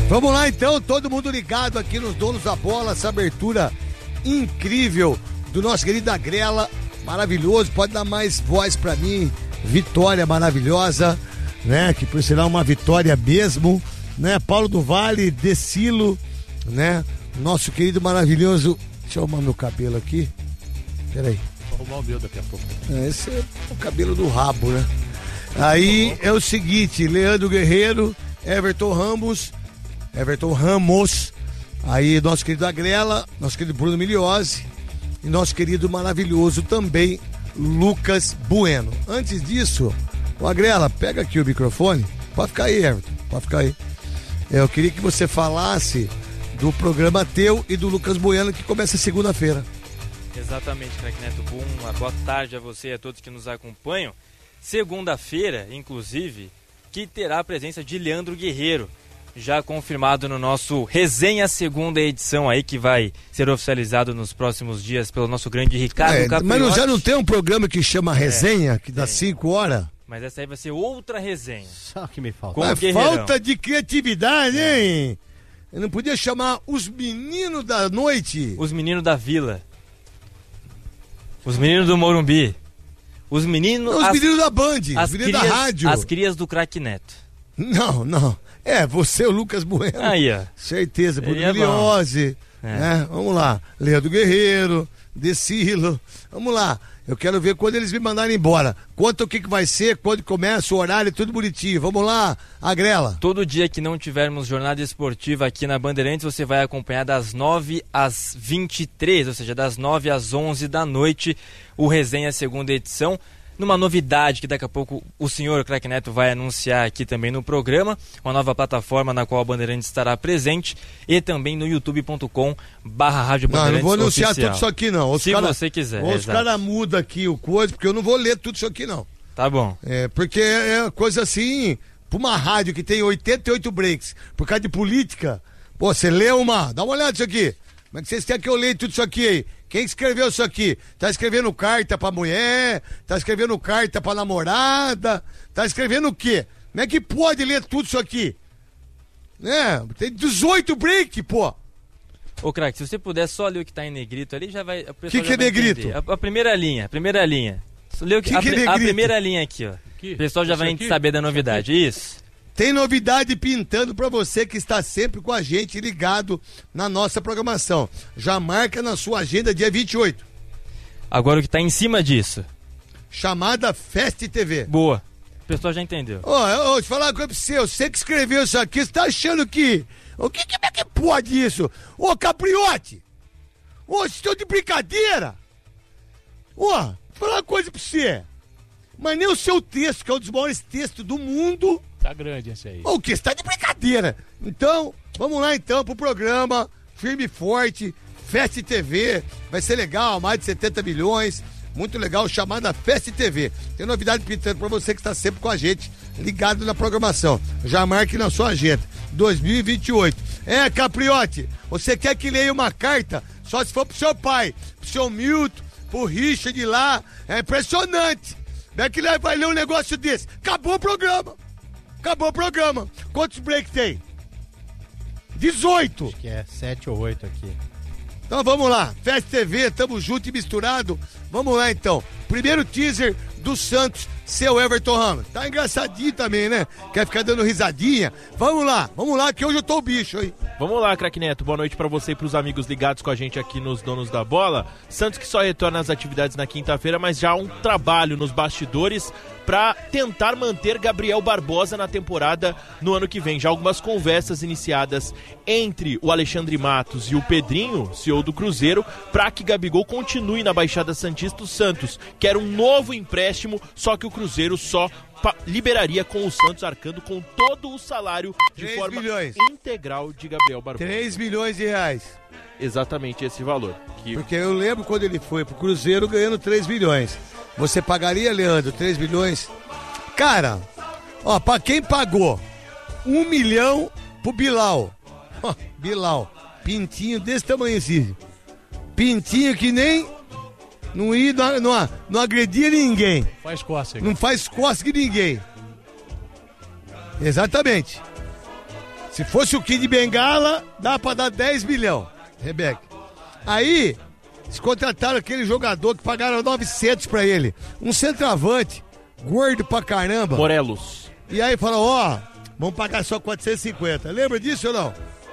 Vamos lá então, todo mundo ligado aqui nos Donos da Bola, essa abertura incrível do nosso querido Agrela, maravilhoso, pode dar mais voz pra mim, vitória maravilhosa, né, que por sinal uma vitória mesmo, né, Paulo do Vale, Decilo, né, nosso querido maravilhoso, deixa eu arrumar meu cabelo aqui, peraí. Vou arrumar o meu daqui a pouco. Esse é o cabelo do rabo, né, aí é o seguinte, Leandro Guerreiro, Everton Ramos, aí nosso querido Agrela, nosso querido Bruno Miliose e nosso querido maravilhoso também Lucas Bueno. Antes disso, o Agrela, pega aqui o microfone, pode ficar aí, Everton, pode ficar aí. Eu queria que você falasse do programa teu e do Lucas Bueno que começa segunda-feira. Exatamente, Craque Neto. Uma boa tarde a você e a todos que nos acompanham. Segunda-feira, inclusive, que terá a presença de Leandro Guerreiro, já confirmado no nosso Resenha Segunda edição aí, que vai ser oficializado nos próximos dias pelo nosso grande Ricardo Capriotti. Mas já não tem um programa que chama Resenha, que dá 5 horas? Mas essa aí vai ser outra resenha. Só que me falta. Falta de criatividade, hein? Eu não podia chamar os meninos da noite? Os meninos da vila. Os meninos do Morumbi. Os meninos... Não, os meninos da Band, os meninos da rádio. As crias do Craque Neto. Não. Você, o Lucas Bueno. Aí, ó. Certeza, por Miliose. Né? Vamos lá. Leandro Guerreiro, Decilo. Vamos lá. Eu quero ver quando eles me mandarem embora. Quanto o que vai ser, quando começa, o horário, tudo bonitinho. Vamos lá, Agrela. Todo dia que não tivermos jornada esportiva aqui na Bandeirantes, você vai acompanhar das 9 às 23, ou seja, das 9 às 11 da noite, o Resenha Segunda edição. Numa novidade que daqui a pouco o senhor Craque Neto vai anunciar aqui também no programa, uma nova plataforma na qual a Bandeirantes estará presente e também no youtube.com/Rádio Bandeirantes. Não vou anunciar oficial. tudo isso aqui não. Se você quiser. Ou os caras mudam aqui o coisa, porque eu não vou ler tudo isso aqui não. Tá bom. Porque é coisa assim, pra uma rádio que tem 88 breaks, por causa de política, pô, você lê dá uma olhada nisso aqui. Como é que vocês querem que eu leia tudo isso aqui aí? Quem escreveu isso aqui? Tá escrevendo carta pra mulher? Tá escrevendo carta pra namorada? Tá escrevendo o quê? Como é que pode ler tudo isso aqui? Tem 18 break, pô. Ô, Craque, se você puder só ler o que tá em negrito ali, já vai... O que é negrito? A primeira linha. Lê que é negrito? A primeira linha aqui, ó. O pessoal já vai saber da novidade. Isso. Tem novidade pintando pra você que está sempre com a gente ligado na nossa programação. Já marca na sua agenda dia 28. Agora o que tá em cima disso? Chamada Fest TV. Boa. O pessoal já entendeu. Eu vou te falar uma coisa pra você. Você que escreveu isso aqui, você tá achando que... Como é que pode isso? Ô, Capriotti! Vocês estão de brincadeira? Vou falar uma coisa pra você. Mas nem o seu texto, que é um dos maiores textos do mundo... Tá grande esse aí. O que? Você tá de brincadeira. Então, vamos lá então pro programa firme e forte, Fest TV, vai ser legal, mais de 70 milhões, muito legal, chamada Fest TV. Tem novidade pintando pra você que está sempre com a gente, ligado na programação. Já marque na sua agenda, 2028. Capriotti, você quer que leia uma carta? Só se for pro seu pai, pro seu Milton, pro Richard lá, é impressionante. Como é que ele vai ler um negócio desse? Acabou o programa. Quantos breaks tem? 18. Acho que é 7 ou 8 aqui. Então vamos lá. Fest TV, tamo junto e misturado. Vamos lá então. Primeiro teaser do Santos, seu Everton Ramos. Tá engraçadinho também, né? Quer ficar dando risadinha? Vamos lá que hoje eu tô o bicho aí. Vamos lá, Craque Neto. Boa noite pra você e pros amigos ligados com a gente aqui nos Donos da Bola. Santos que só retorna às atividades na quinta-feira, mas já há um trabalho nos bastidores para tentar manter Gabriel Barbosa na temporada no ano que vem. Já algumas conversas iniciadas entre o Alexandre Matos e o Pedrinho, CEO do Cruzeiro, para que Gabigol continue na Baixada Santista. O Santos quer um novo empréstimo, só que o Cruzeiro só liberaria com o Santos arcando com todo o salário de forma integral de Gabriel Barbosa. 3 milhões de reais. Exatamente esse valor. Porque eu lembro quando ele foi pro Cruzeiro ganhando 3 milhões. Você pagaria, Leandro, 3 milhões? Cara, pra quem pagou 1 milhão pro Bilal. Bilal, pintinho desse tamanho assim. Pintinho que nem... Não agredia ninguém. Faz cócega. Não faz cócega em ninguém. Exatamente. Se fosse o Kid Bengala, dá pra dar 10 milhões, Rebeca. Aí, eles contrataram aquele jogador que pagaram 900 pra ele. Um centroavante, gordo pra caramba. Morelos. E aí falou, vamos pagar só 450. Lembra disso ou não?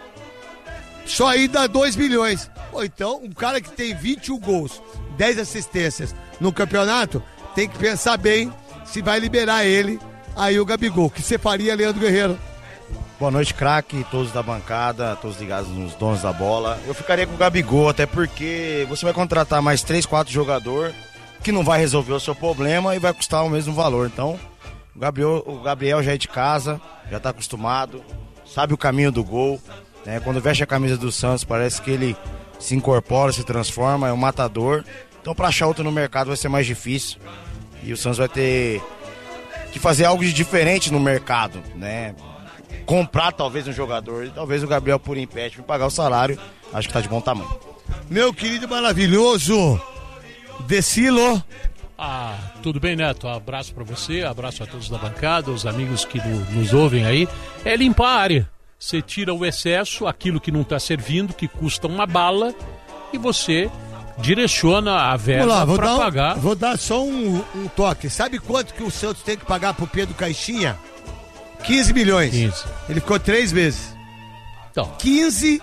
Só aí dá 2 milhões. Então, um cara que tem 21 gols, 10 assistências no campeonato, tem que pensar bem se vai liberar ele, aí o Gabigol. O que você faria, Leandro Guerreiro? Boa noite, craque, todos da bancada, todos ligados nos donos da bola. Eu ficaria com o Gabigol, até porque você vai contratar mais 3, 4 jogadores que não vai resolver o seu problema e vai custar o mesmo valor. Então, o Gabriel já é de casa, já está acostumado, sabe o caminho do gol. Né? Quando veste a camisa do Santos, parece que ele se incorpora, se transforma, é um matador. Então, para achar outro no mercado vai ser mais difícil. E o Santos vai ter que fazer algo de diferente no mercado, né? Comprar talvez um jogador e talvez o Gabriel por empréstimo pagar o salário, acho que tá de bom tamanho. Meu querido maravilhoso Decilo. Tudo bem, Neto? Abraço pra você, abraço a todos da bancada, os amigos que nos ouvem aí. É limpar a área. Você tira o excesso, aquilo que não tá servindo, que custa uma bala, e você direciona a verba para pagar. Vou dar só um toque. Sabe quanto que o Santos tem que pagar pro Pedro Caixinha? 15 milhões. 15. Ele ficou 3 vezes. Então. 15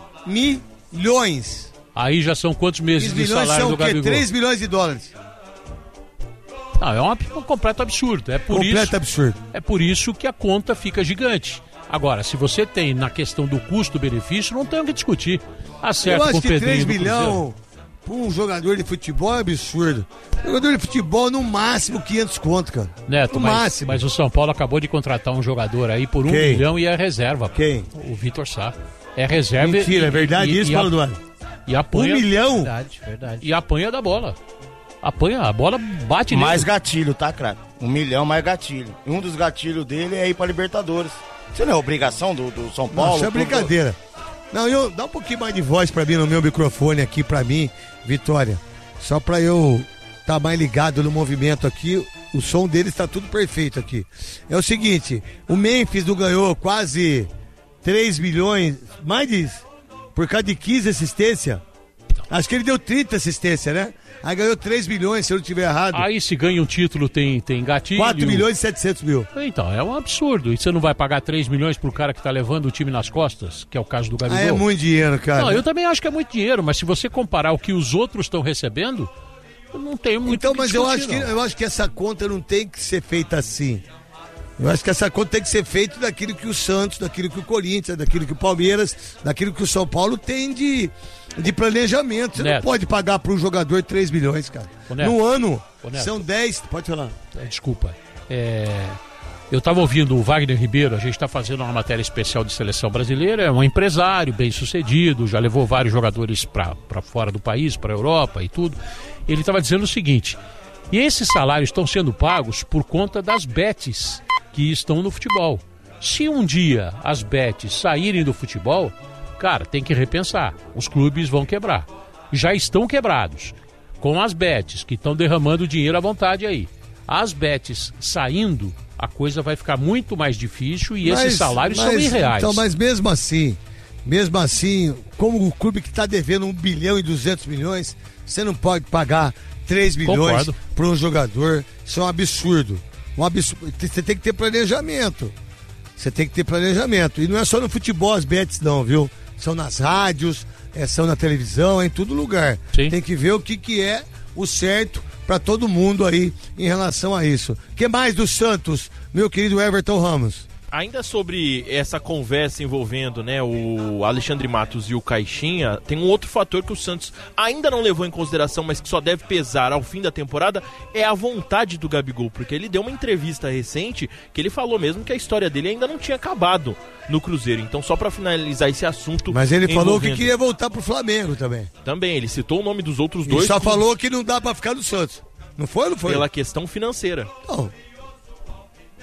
milhões. Aí já são quantos meses de salário do Gabigol? 3 milhões de dólares. Não, é um completo absurdo. Absurdo. É por isso que a conta fica gigante. Agora, se você tem na questão do custo-benefício, não tem o que discutir. Acerta com o Pedrinho. Eu acho que 3 milhões para um jogador de futebol é absurdo. Jogador de futebol, no máximo, 500 conto, cara. Neto, mas o São Paulo acabou de contratar um jogador aí por 1 milhão e é reserva. Quem? O Vitor Sá. É reserva. Mentira, é verdade isso, Paulo Duarte? E apanha, 1 milhão? Verdade. E apanha da bola. A bola bate nele. Mais gatilho, tá, craque? 1 milhão mais gatilho. E um dos gatilhos dele é ir pra Libertadores. Isso não é obrigação do São Paulo? Não, isso é brincadeira. Não, dá um pouquinho mais de voz pra mim no meu microfone aqui, pra mim, Vitória. Só pra eu estar mais ligado no movimento aqui. O som deles tá tudo perfeito aqui. É o seguinte, o Memphis não ganhou quase 3 milhões, mais disso, por causa de 15 assistências. Acho que ele deu 30 assistências, né? Aí ganhou 3 milhões, se eu não estiver errado. Aí se ganha um título, tem gatilho. 4 milhões e 700 mil. Então, é um absurdo. E você não vai pagar 3 milhões pro cara que tá levando o time nas costas, que é o caso do Gabigol? É muito dinheiro, cara. Não, eu também acho que é muito dinheiro, mas se você comparar o que os outros estão recebendo, não tem muito então, mas eu acho que essa conta não tem que ser feita assim. Eu acho que essa conta tem que ser feita daquilo que o Santos, daquilo que o Corinthians, daquilo que o Palmeiras, daquilo que o São Paulo tem de planejamento. Você não pode pagar para um jogador 3 milhões, cara. No ano, são 10, pode falar. Desculpa. Eu estava ouvindo o Wagner Ribeiro, a gente está fazendo uma matéria especial de seleção brasileira, é um empresário bem sucedido, já levou vários jogadores para fora do país, para a Europa e tudo. Ele estava dizendo o seguinte, e esses salários estão sendo pagos por conta das bets que estão no futebol. Se um dia as bets saírem do futebol, cara, tem que repensar. Os clubes vão quebrar. Já estão quebrados. Com as bets que estão derramando dinheiro à vontade aí. As bets saindo, a coisa vai ficar muito mais difícil e esses salários são irreais. Então, mas mesmo assim, como o clube que está devendo 1 bilhão e 200 milhões, você não pode pagar 3 milhões para um jogador. Isso é um absurdo. Você tem que ter planejamento. E não é só no futebol as bets não, viu? São nas rádios, são na televisão, em todo lugar. Sim. Tem que ver o que é o certo para todo mundo aí em relação a isso. O que mais do Santos, meu querido Everton Ramos? Ainda sobre essa conversa envolvendo, né, o Alexandre Matos e o Caixinha, tem um outro fator que o Santos ainda não levou em consideração, mas que só deve pesar ao fim da temporada, é a vontade do Gabigol, porque ele deu uma entrevista recente que ele falou mesmo que a história dele ainda não tinha acabado no Cruzeiro. Então, só pra finalizar esse assunto... Mas ele falou que queria voltar pro Flamengo também. Também, ele citou o nome dos outros dois. Ele só falou que não dá pra ficar no Santos. Não foi? Pela questão financeira. Não.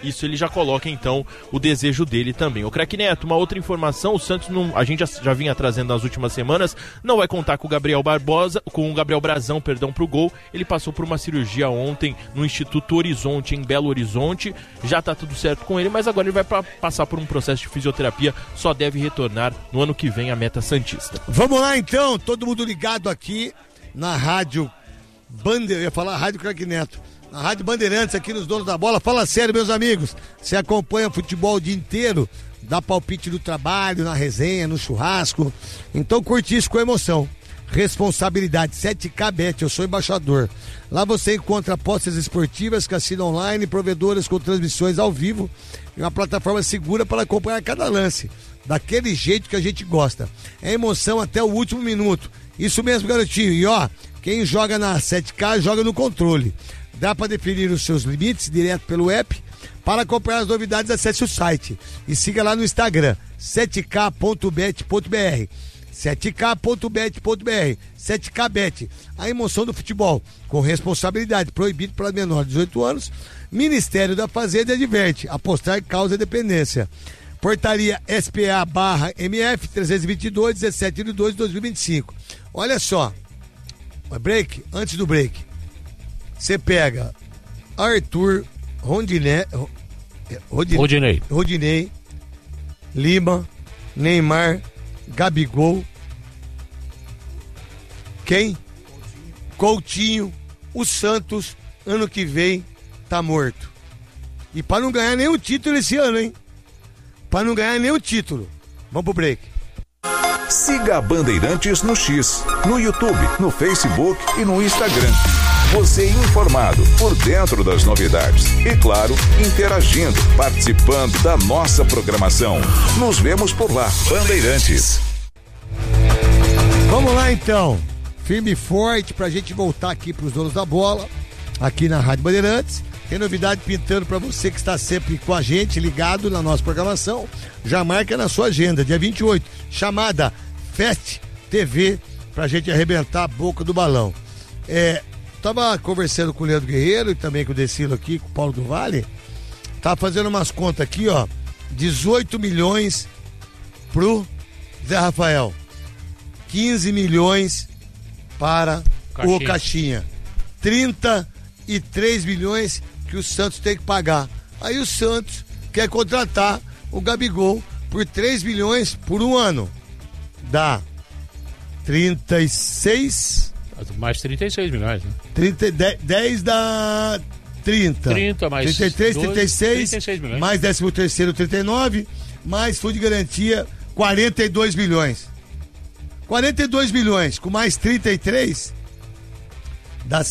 isso ele já coloca então o desejo dele também. O Craque Neto, uma outra informação, o Santos a gente já vinha trazendo nas últimas semanas, não vai contar com o Gabriel Brazão, pro gol. Ele passou por uma cirurgia ontem no Instituto Horizonte, em Belo Horizonte, já tá tudo certo com ele, mas agora ele vai passar por um processo de fisioterapia, só deve retornar no ano que vem à meta santista. Vamos lá então, todo mundo ligado aqui na rádio eu ia falar Rádio Craque Neto, na Rádio Bandeirantes, aqui nos Donos da Bola. Fala sério, meus amigos, você acompanha futebol o dia inteiro, dá palpite no trabalho, na resenha, no churrasco, então curte isso com emoção, responsabilidade. 7K Bet, eu sou embaixador. Lá você encontra apostas esportivas, cassino online, provedoras com transmissões ao vivo e uma plataforma segura para acompanhar cada lance, daquele jeito que a gente gosta. É emoção até o último minuto. Isso mesmo, garotinho. E ó, quem joga na 7K joga no controle. Dá para definir os seus limites direto pelo app. Para acompanhar as novidades, acesse o site e siga lá no Instagram, 7k.bet.br. 7k.bet.br. 7K Bet, a emoção do futebol, com responsabilidade, proibido para menores de 18 anos. Ministério da Fazenda adverte: apostar causa dependência. Portaria SPA/MF 322, 17/2/2025. Olha só, antes do break, você pega Arthur, Rodinei, Lima, Neymar, Gabigol, quem? Coutinho, o Santos, ano que vem, tá morto. E para não ganhar nenhum título esse ano, hein? Para não ganhar nenhum título. Vamos pro break. Siga a Bandeirantes no X, no YouTube, no Facebook e no Instagram. Você informado, por dentro das novidades. E claro, interagindo, participando da nossa programação. Nos vemos por lá. Bandeirantes. Vamos lá então. Firme e forte pra gente voltar aqui pros Donos da Bola, aqui na Rádio Bandeirantes. Tem novidade pintando para você que está sempre com a gente, ligado na nossa programação. Já marca na sua agenda, dia 28, chamada Fest TV, pra gente arrebentar a boca do balão. Tava conversando com o Leandro Guerreiro e também com o Decilo aqui, com o Paulo do Vale. Tava fazendo umas contas aqui, ó. 18 milhões pro Zé Rafael. 15 milhões para o Caixinha. 33 milhões que o Santos tem que pagar. Aí o Santos quer contratar o Gabigol por 3 milhões por um ano. Dá 36... Mais 36 milhões, né? 10 dá 30. 30 mais 33, 12, 36, 36 milhões. Mais 13º, 39, mais fundo de garantia, 42 milhões. 42 milhões, com mais 33, dá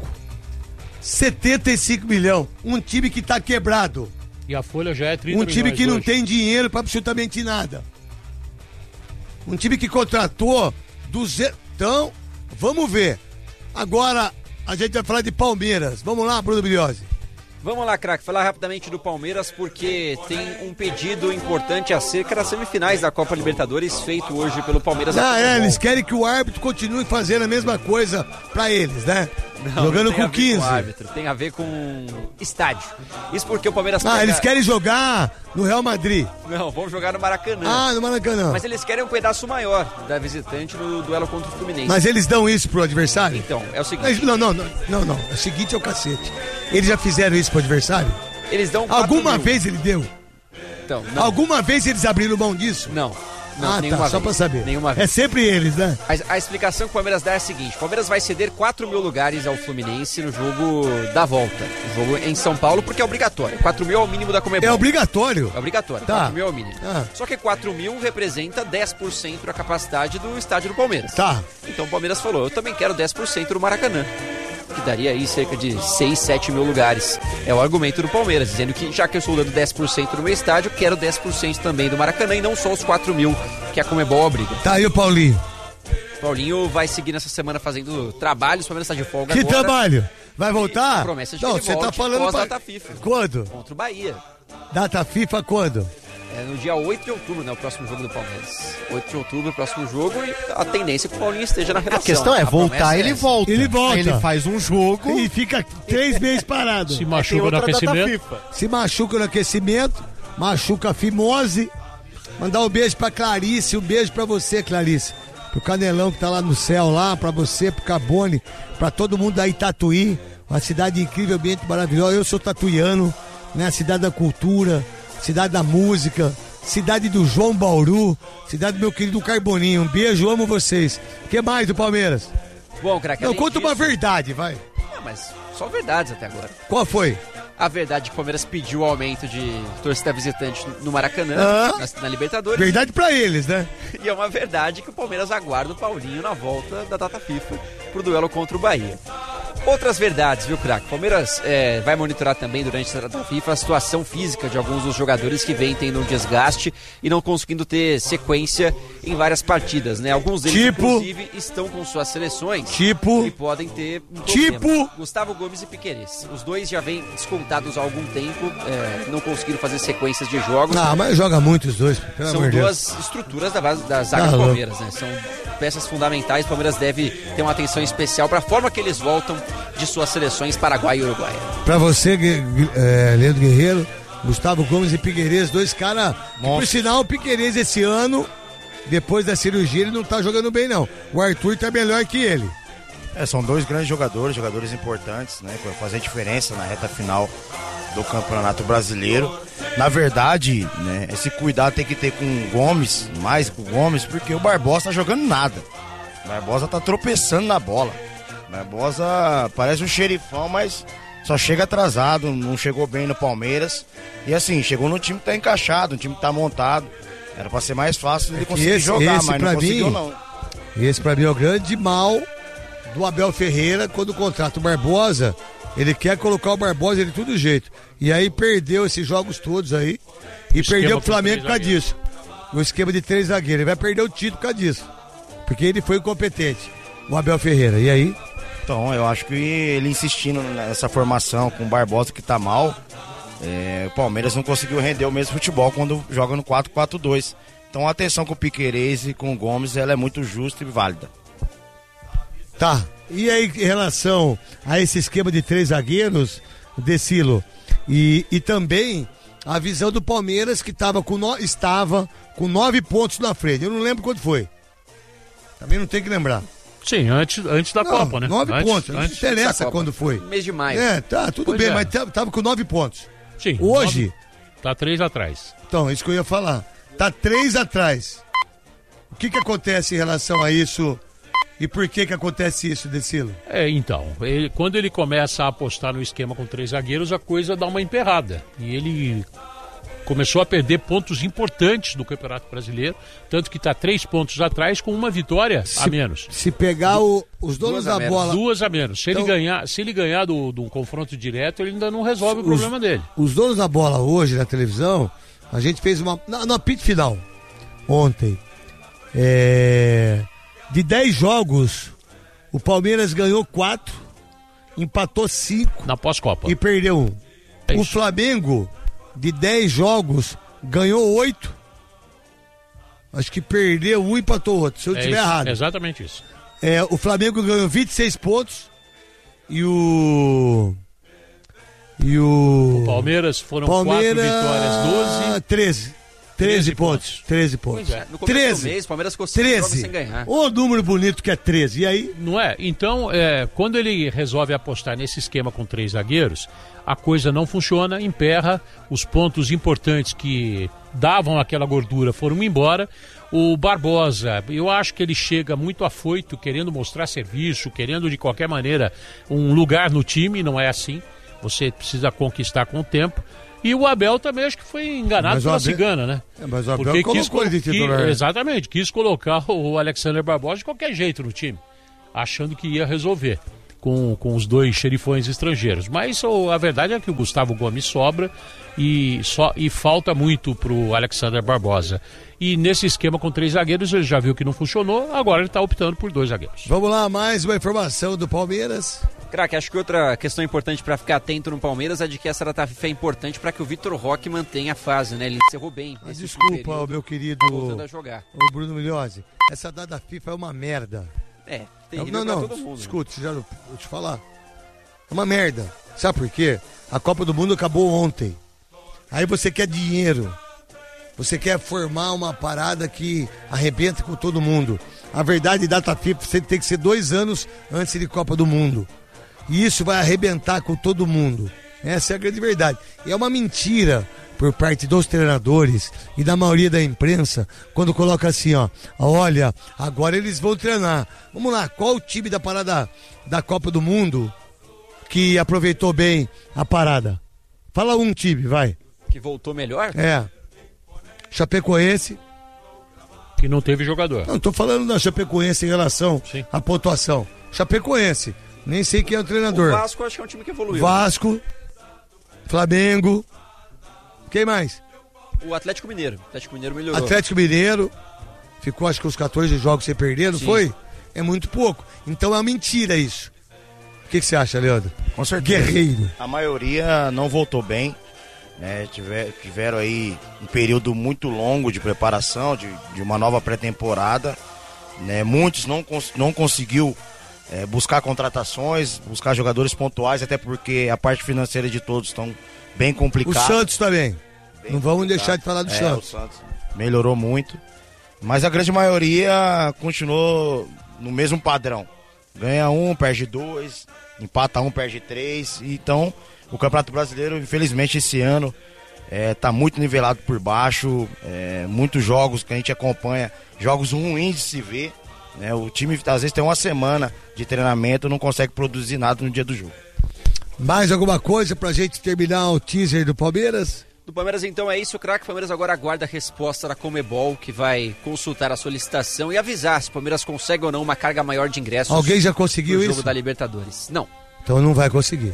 75 milhões. Um time que tá quebrado. E a folha já é 30 milhões. Um time que não hoje tem dinheiro pra absolutamente nada. Um time que contratou 200... Então, vamos ver. Agora a gente vai falar de Palmeiras. Vamos lá, Bruno Biliosi. Vamos lá, craque, falar rapidamente do Palmeiras, porque tem um pedido importante acerca das semifinais da Copa Libertadores, feito hoje pelo Palmeiras. Eles querem que o árbitro continue fazendo a mesma coisa pra eles, né? Não, jogando não tem com 15. Com árbitro, tem a ver com estádio. Isso porque o Palmeiras... Eles querem jogar no Real Madrid. Não, vão jogar no Maracanã. No Maracanã. Mas eles querem um pedaço maior da visitante no duelo contra o Fluminense. Mas eles dão isso pro adversário? Então, é o seguinte... Não. O seguinte é o cacete. Eles já fizeram isso pro adversário? Eles dão 4 Alguma mil. vez ele deu? Então, não. Alguma vez eles abriram mão disso? Não, tá, só pra saber. Nenhuma vez. É sempre eles, né? A explicação que o Palmeiras dá é a seguinte: o Palmeiras vai ceder 4 mil lugares ao Fluminense no jogo da volta. O jogo em São Paulo, porque é obrigatório. 4 mil é o mínimo da Comebol. É obrigatório? É obrigatório, tá. 4 mil é o mínimo. Só que 4 mil representa 10% da capacidade do estádio do Palmeiras. Tá. Então o Palmeiras falou: eu também quero 10% do Maracanã, que daria aí cerca de 6, 7 mil lugares. É o argumento do Palmeiras, dizendo que já que eu estou dando 10% no meu estádio, quero 10% também do Maracanã e não só os 4 mil que a Comebol obriga. Tá aí o Paulinho. Paulinho vai seguir nessa semana fazendo trabalhos, o Palmeiras está de folga que agora. Que trabalho? Vai voltar? Promessa de não, que ele você volte tá falando data FIFA. Quando? Contra o Bahia. Data FIFA quando? É no dia 8 de outubro, né? O próximo jogo do Palmeiras. 8 de outubro, o próximo jogo, e a tendência é que o Paulinho esteja na relação. A questão é voltar, ele volta. Ele volta. Aí ele faz um jogo E fica 3 meses parado. Se machuca no aquecimento. Se machuca no aquecimento, machuca a fimose. Mandar um beijo pra Clarice, um beijo pra você, Clarice. Pro Canelão que tá lá no céu, lá, pra você, pro Cabone, pra todo mundo da Itatuí, uma cidade incrível, ambiente maravilhoso. Eu sou tatuiano, né? Cidade da cultura, cidade da música, cidade do João Bauru, cidade do meu querido Carboninho. Um beijo, amo vocês. O que mais do Palmeiras? Bom, craque, Não, além conta uma disso- verdade, vai. Ah, mas só verdades até agora. Qual foi? A verdade é que o Palmeiras pediu o aumento de torcida visitante no Maracanã, na Libertadores. Verdade pra eles, né? E é uma verdade que o Palmeiras aguarda o Paulinho na volta da data FIFA pro duelo contra o Bahia. Outras verdades, viu, craque? O Palmeiras vai monitorar também durante a data FIFA a situação física de alguns dos jogadores que vêm tendo um desgaste e não conseguindo ter sequência em várias partidas, né? Alguns deles, inclusive, estão com suas seleções e podem ter um problema. Gustavo Gomes e Piquerez. Os dois já vêm descontados há algum tempo, não conseguiram fazer sequências de jogos. Ah, mas joga muito os dois, pelo São amor de duas Deus. estruturas da zaga do Palmeiras, né? São peças fundamentais. O Palmeiras deve ter uma atenção especial para a forma que eles voltam de suas seleções Paraguai e Uruguai. Pra você, Leandro Guerreiro, Gustavo Gomes e Piquerez, dois caras. Por sinal, o Piquerez esse ano, depois da cirurgia, ele não tá jogando bem, não. O Arthur tá melhor que ele. São dois grandes jogadores importantes, né? Para fazer diferença na reta final do Campeonato Brasileiro. Na verdade, né, esse cuidado tem que ter com o Gomes, mais com o Gomes, porque o Barbosa tá jogando nada. O Barbosa tá tropeçando na bola. O Barbosa parece um xerifão, mas só chega atrasado, não chegou bem no Palmeiras. E assim, chegou no time que tá encaixado, um time que tá montado. Era pra ser mais fácil ele conseguir jogar, mas não conseguiu não. Esse pra mim é o grande mal do Abel Ferreira quando contrata o Barbosa. Ele quer colocar o Barbosa de todo jeito. E aí perdeu esses jogos todos aí. E perdeu o Flamengo por causa disso. O esquema de 3 zagueiros. Ele vai perder o título por causa disso. Porque ele foi incompetente. O Abel Ferreira. E aí? Então, eu acho que ele insistindo nessa formação com o Barbosa que tá mal, o Palmeiras não conseguiu render o mesmo futebol quando joga no 4-4-2. Então a atenção com o Piquerez e com o Gomes, ela é muito justa e válida. Tá. E aí, em relação a esse esquema de 3 zagueiros, Decilo, e também a visão do Palmeiras que estava com 9 pontos na frente. Eu não lembro quando foi. Também não tem que lembrar. Sim, antes da Copa, né? 9 pontos, não interessa quando foi. Mês de maio. Tá, tudo bem, mas tava com 9 pontos. Sim. Hoje... Tá 3 atrás. Então, isso que eu ia falar. Tá 3 atrás. O que acontece em relação a isso? E por que acontece isso, Decilo? Então, quando ele começa a apostar no esquema com 3 zagueiros, a coisa dá uma emperrada. E ele começou a perder pontos importantes no Campeonato Brasileiro, tanto que está 3 pontos atrás com uma vitória a menos. Se pegar os donos da bola... 2 a menos. Se ele ganhar do confronto direto, ele ainda não resolve o problema dele. Os donos da bola hoje na televisão, a gente fez no apito final, ontem, de 10 jogos, o Palmeiras ganhou 4, empatou 5 na pós-Copa e perdeu 1. O Flamengo, de 10 jogos, ganhou 8. Acho que perdeu 1 e empatou outro, se eu estiver errado. É exatamente isso. O Flamengo ganhou 26 pontos e o Palmeiras foram 4 vitórias, 12. 13 pontos. 13 pontos. Pois é. No começo do mês, o Palmeiras ficou 5 jogos sem ganhar. O número bonito que é 13. E aí? Não é? Então, quando ele resolve apostar nesse esquema com 3 zagueiros, a coisa não funciona, emperra, os pontos importantes que davam aquela gordura foram embora. O Barbosa, eu acho que ele chega muito afoito, querendo mostrar serviço, querendo de qualquer maneira um lugar no time, não é assim. Você precisa conquistar com o tempo. E o Abel também acho que foi enganado pela cigana, né? Mas o Abel colocou ele de titular. Exatamente, quis colocar o Alexander Barbosa de qualquer jeito no time, achando que ia resolver com os 2 xerifões estrangeiros. Mas a verdade é que o Gustavo Gomes sobra e falta muito pro Alexander Barbosa. E nesse esquema com 3 zagueiros ele já viu que não funcionou, agora ele está optando por 2 zagueiros. Vamos lá, mais uma informação do Palmeiras. Craque, acho que outra questão importante para ficar atento no Palmeiras é de que essa data FIFA é importante para que o Vitor Roque mantenha a fase, né? Ele encerrou bem. Desculpa, meu querido voltando a jogar. O Bruno Milhozzi, essa data FIFA é uma merda. Terrível pra todo mundo. Escute, já vou te falar. É uma merda. Sabe por quê? A Copa do Mundo acabou ontem. Aí você quer dinheiro. Você quer formar uma parada que arrebenta com todo mundo. A verdade, data FIFA você tem que ser 2 anos antes de Copa do Mundo. E isso vai arrebentar com todo mundo. Essa é a grande verdade. E é uma mentira por parte dos treinadores e da maioria da imprensa quando coloca assim, ó. Olha, agora eles vão treinar. Vamos lá, qual o time da parada da Copa do Mundo que aproveitou bem a parada? Fala um time, vai. Que voltou melhor? Chapecoense. Que não teve jogador. Não, tô falando da Chapecoense em relação à pontuação. Chapecoense. Nem sei quem é o treinador. O Vasco acho que é um time que evoluiu. Vasco, Flamengo. Quem mais? O Atlético Mineiro. O Atlético Mineiro melhorou. Atlético Mineiro. Ficou acho que uns 14 jogos sem perder, não foi? É muito pouco. Então é uma mentira isso. O que você acha, Leandro? Com certeza. Guerreiro. A maioria não voltou bem. Tiveram aí um período muito longo de preparação, de uma nova pré-temporada. Muitos não conseguiu buscar contratações, buscar jogadores pontuais, até porque a parte financeira de todos estão bem complicada. O Santos também. Não vamos deixar de falar do Santos. O Santos melhorou muito, mas a grande maioria continuou no mesmo padrão. Ganha 1, perde 2, empata 1, perde 3. Então, o Campeonato Brasileiro, infelizmente, esse ano tá muito nivelado por baixo. Muitos jogos que a gente acompanha, jogos ruins de se ver. O time, às vezes, tem uma semana de treinamento, não consegue produzir nada no dia do jogo. Mais alguma coisa pra gente terminar o teaser do Palmeiras? Do Palmeiras, então, é isso, craque. O Palmeiras agora aguarda a resposta da Conmebol, que vai consultar a solicitação e avisar se o Palmeiras consegue ou não uma carga maior de ingressos. Alguém já conseguiu no isso? jogo da Libertadores. Não. Então não vai conseguir.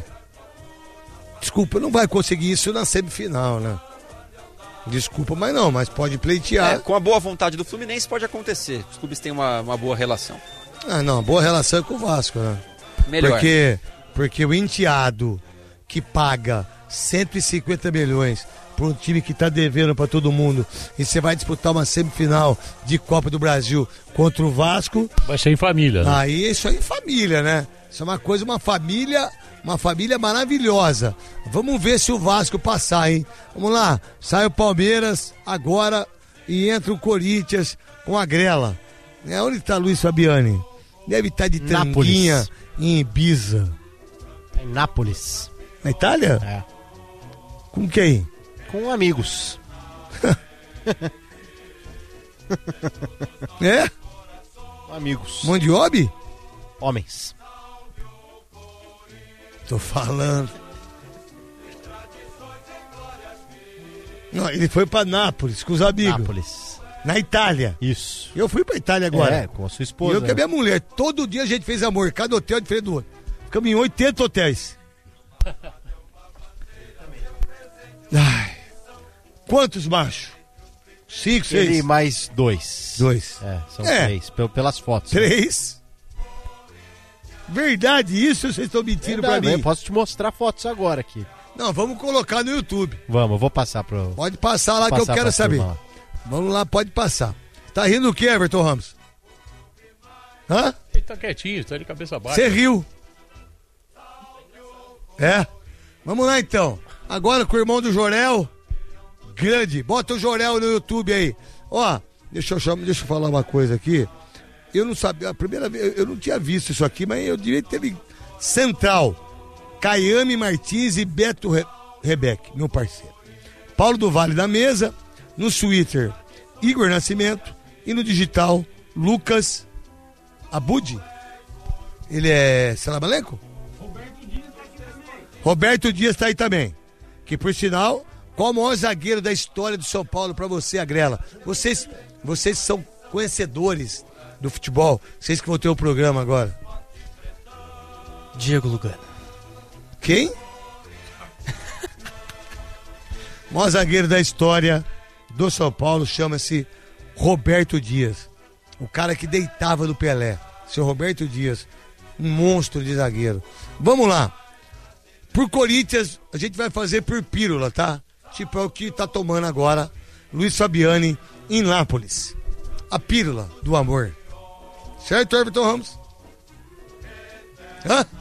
Desculpa, não vai conseguir isso na semifinal, né? Desculpa, mas pode pleitear. Com a boa vontade do Fluminense pode acontecer. Os clubes têm uma boa relação. Boa relação é com o Vasco, né? Melhor. Porque o enteado que paga 150 milhões para um time que tá devendo para todo mundo e você vai disputar uma semifinal de Copa do Brasil contra o Vasco... Vai ser em família, né? Aí isso aí é família, né? Isso é uma família maravilhosa. Vamos ver se o Vasco passar, hein? Vamos lá, sai o Palmeiras agora e entra o Corinthians com a grela. Onde está Luiz Fabiani? Deve estar de tranquinha em Ibiza. Em Nápoles. Na Itália? Com quem? Com amigos. Amigos. Mondiobi? Homens. Tô falando. Não, ele foi pra Nápoles com os amigos. Nápoles. Na Itália. Isso. Eu fui pra Itália agora. Com a sua esposa. E eu com a minha mulher. Todo dia a gente fez amor. Cada hotel é diferente do outro. Ficamos em 80 hotéis. Ai. Quantos machos? 5, 6? Ele mais 2. 2. São 3. Pelas fotos. 3? Né? Verdade isso ou vocês estão mentindo pra mim? Eu posso te mostrar fotos agora aqui. Não, vamos colocar no YouTube. Vamos, eu vou passar pro... Pode passar lá que eu quero saber. Turma. Vamos lá, pode passar. Tá rindo o que, Everton Ramos? Hã? Ele tá quietinho, tá de cabeça baixa. Você riu. Vamos lá então. Agora com o irmão do Jorel. Grande. Bota o Jorel no YouTube aí. Ó, deixa eu falar uma coisa aqui. Eu não sabia, a primeira vez, eu não tinha visto isso aqui, mas eu diria que teve Central, Caiame Martins e Beto Rebeck, meu parceiro. Paulo do Vale da mesa, no Twitter, Igor Nascimento e no digital, Lucas Abud. Ele é Salamalenco? Roberto Dias tá aí também. Que por sinal, qual o maior zagueiro da história do São Paulo pra você, Agrela? Vocês são conhecedores do futebol, vocês que vão ter o programa agora. Diego Lugano. Quem? O maior zagueiro da história do São Paulo chama-se Roberto Dias. O cara que deitava no Pelé. Seu Roberto Dias. Um monstro de zagueiro. Vamos lá. Por Corinthians, a gente vai fazer por pílula, tá? Tipo é o que tá tomando agora Luiz Fabiani em Nápoles. A pílula do amor. Certo, Everton Ramos? Hã?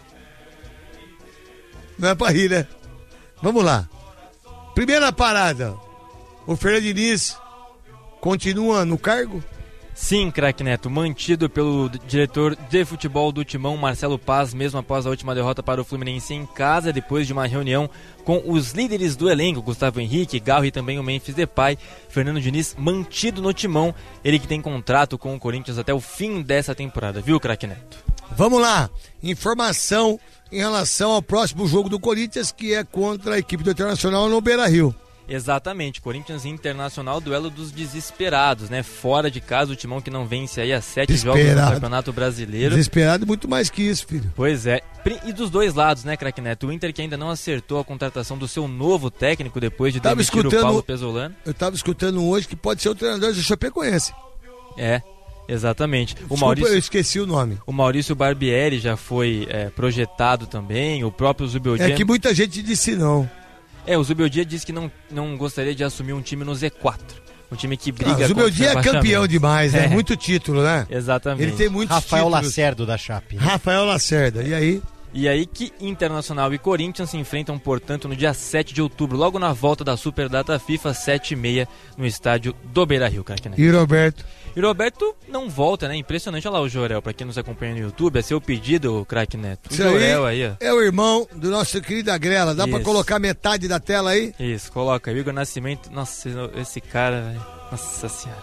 Não é pra rir, né? Vamos lá. Primeira parada. O Fernando Diniz continua no cargo? Sim, craque Neto, mantido pelo diretor de futebol do Timão, Marcelo Paz, mesmo após a última derrota para o Fluminense em casa, depois de uma reunião com os líderes do elenco, Gustavo Henrique, Garro e também o Memphis Depay. Fernando Diniz mantido no Timão, ele que tem contrato com o Corinthians até o fim dessa temporada, viu, craque Neto? Vamos lá, informação em relação ao próximo jogo do Corinthians, que é contra a equipe do Internacional no Beira-Rio. Exatamente, Corinthians e Internacional, duelo dos desesperados, né? Fora de casa, o Timão que não vence aí há 7 jogos no Campeonato Brasileiro. Desesperado muito mais que isso, filho. Pois é, e dos dois lados, né, craque Neto? O Inter que ainda não acertou a contratação do seu novo técnico depois de demitir o Paulo Pesolano. Eu tava escutando hoje que pode ser o treinador do Chapecoense. É, exatamente. Eu esqueci o nome. O Maurício Barbieri já foi projetado também, o próprio Zubeldia. É que muita gente disse não. O Zubeldia disse que não gostaria de assumir um time no Z4. Um time que briga o Zubeldia é campeão demais, né? Muito título, né? Exatamente. Ele tem muitos Rafael títulos. Lacerda da Chape. Rafael Lacerda, e aí? E aí que Internacional e Corinthians se enfrentam, portanto, no dia 7 de outubro, logo na volta da Superdata FIFA, 7h30, no estádio do Beira-Rio, craque Neto. E Roberto? E Roberto não volta, né? Impressionante. Olha lá o Jorel, pra quem nos acompanha no YouTube, é seu pedido, craque Neto. O Jorel aí, ó. É o irmão do nosso querido Agrela. Dá pra colocar metade da tela aí? Isso, coloca. Igor Nascimento. Nossa, esse cara, velho. Nossa senhora.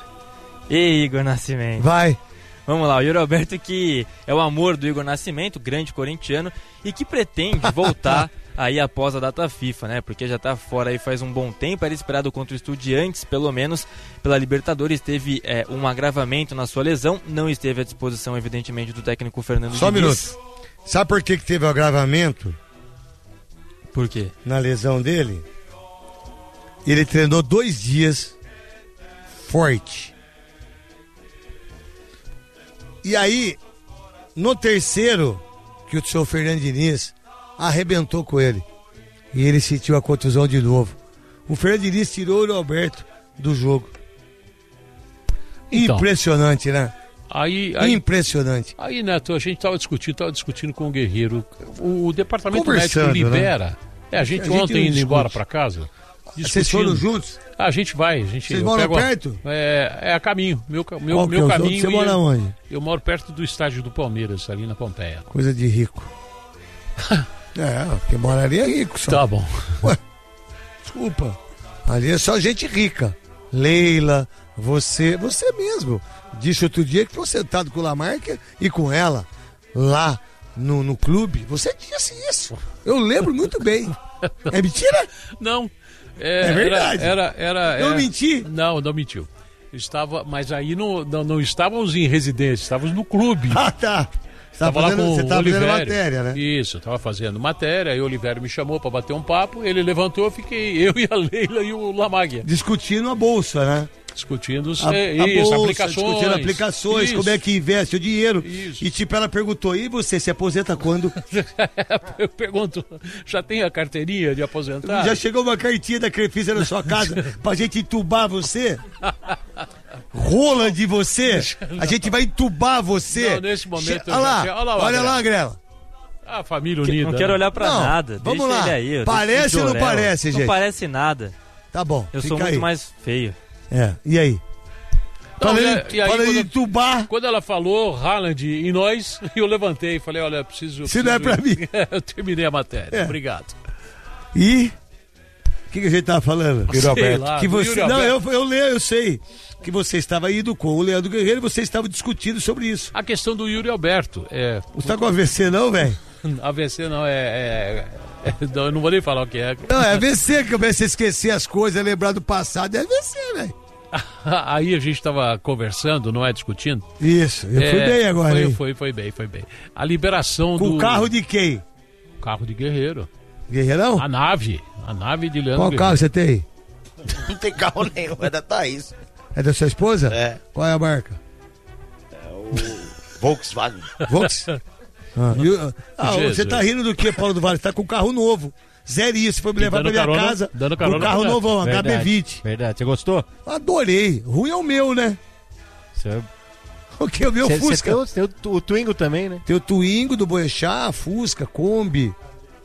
E Igor Nascimento. Vai. Vamos lá, o Yuri Alberto, que é o amor do Igor Nascimento, grande corintiano, e que pretende voltar aí após a data FIFA, né? Porque já tá fora aí faz um bom tempo, era esperado contra o Estudiantes, pelo menos pela Libertadores, teve um agravamento na sua lesão, não esteve à disposição, evidentemente, do técnico Fernando Diniz. Só um minuto. Sabe por que teve o agravamento? Por quê? Na lesão dele, ele treinou 2 dias forte. E aí, no terceiro, que o seu Fernando Diniz arrebentou com ele. E ele sentiu a contusão de novo. O Fernando Diniz tirou o Roberto do jogo. Então, impressionante, né? Impressionante. Aí, Neto, a gente tava discutindo com o Guerreiro. O departamento médico libera. Né? A gente ontem indo embora para casa. Vocês foram juntos? A gente vai. Vocês moram perto? É a caminho. Meu caminho. Você mora onde? Eu moro perto do estádio do Palmeiras, ali na Pompeia. Coisa de rico. Quem mora ali é rico só. Tá bom. Ué, desculpa. Ali é só gente rica. Leila, você mesmo. Disse outro dia que ficou sentado com o Lamarca e com ela lá no clube. Você disse isso. Eu lembro muito bem. É mentira? Não. É verdade. Eu menti? Não mentiu. Mas aí não estávamos em residência, estávamos no clube. Ah, tá. Você estava fazendo matéria, né? Isso, estava fazendo matéria, aí o Olivério me chamou para bater um papo, ele levantou, eu e a Leila e o Lamáguia. Discutindo a bolsa, né? Discutindo a bolsa, aplicações. Discutindo aplicações, isso. Como é que investe o dinheiro. Isso. E tipo, ela perguntou, e você se aposenta quando? Eu pergunto, já tem a carteirinha de aposentado? Já chegou uma cartinha da Crefisa na sua casa pra gente entubar você? Rola de você? A gente vai entubar você? Não, nesse momento... Olha lá, Grela. A família unida. Não quero olhar pra nada. Vamos lá. Ele aí, parece ou não parece, gente? Não parece nada. Tá bom. Eu sou muito mais feio. E aí? Fala de entubar. Quando ela falou Haaland e nós, eu levantei e falei, olha, preciso... Se não é pra mim. Eu terminei a matéria, obrigado. E... O que a gente tava falando? Lá, que você... Não, eu sei que você estava indo com o Leandro Guerreiro e você estava discutindo sobre isso. A questão do Yuri Alberto. Você tá com AVC não, velho? AVC não, eu não vou nem falar o que é. Não, é AVC, que começa a esquecer as coisas, lembrar do passado, é AVC, velho. Aí a gente estava conversando, não é discutindo? Isso, eu fui bem agora. Foi bem. A liberação com o carro de quem? O carro de Guerreiro. Guerreirão? A nave de Leandro. Qual carro você tem? Não tem carro nenhum, é da Thaís. É da sua esposa? É. Qual é a marca? É o Volkswagen. Você tá rindo do quê, Paulo do Vale? Você tá com um carro novo. Zero isso, foi me levar pra minha casa. Dando carona. Um carro novão, HB20. Verdade, você gostou? Adorei. Ruim é o meu, né? O que? O meu Fusca. Você tem o Twingo também, né? Tem o Twingo do Boechat, Fusca, Kombi.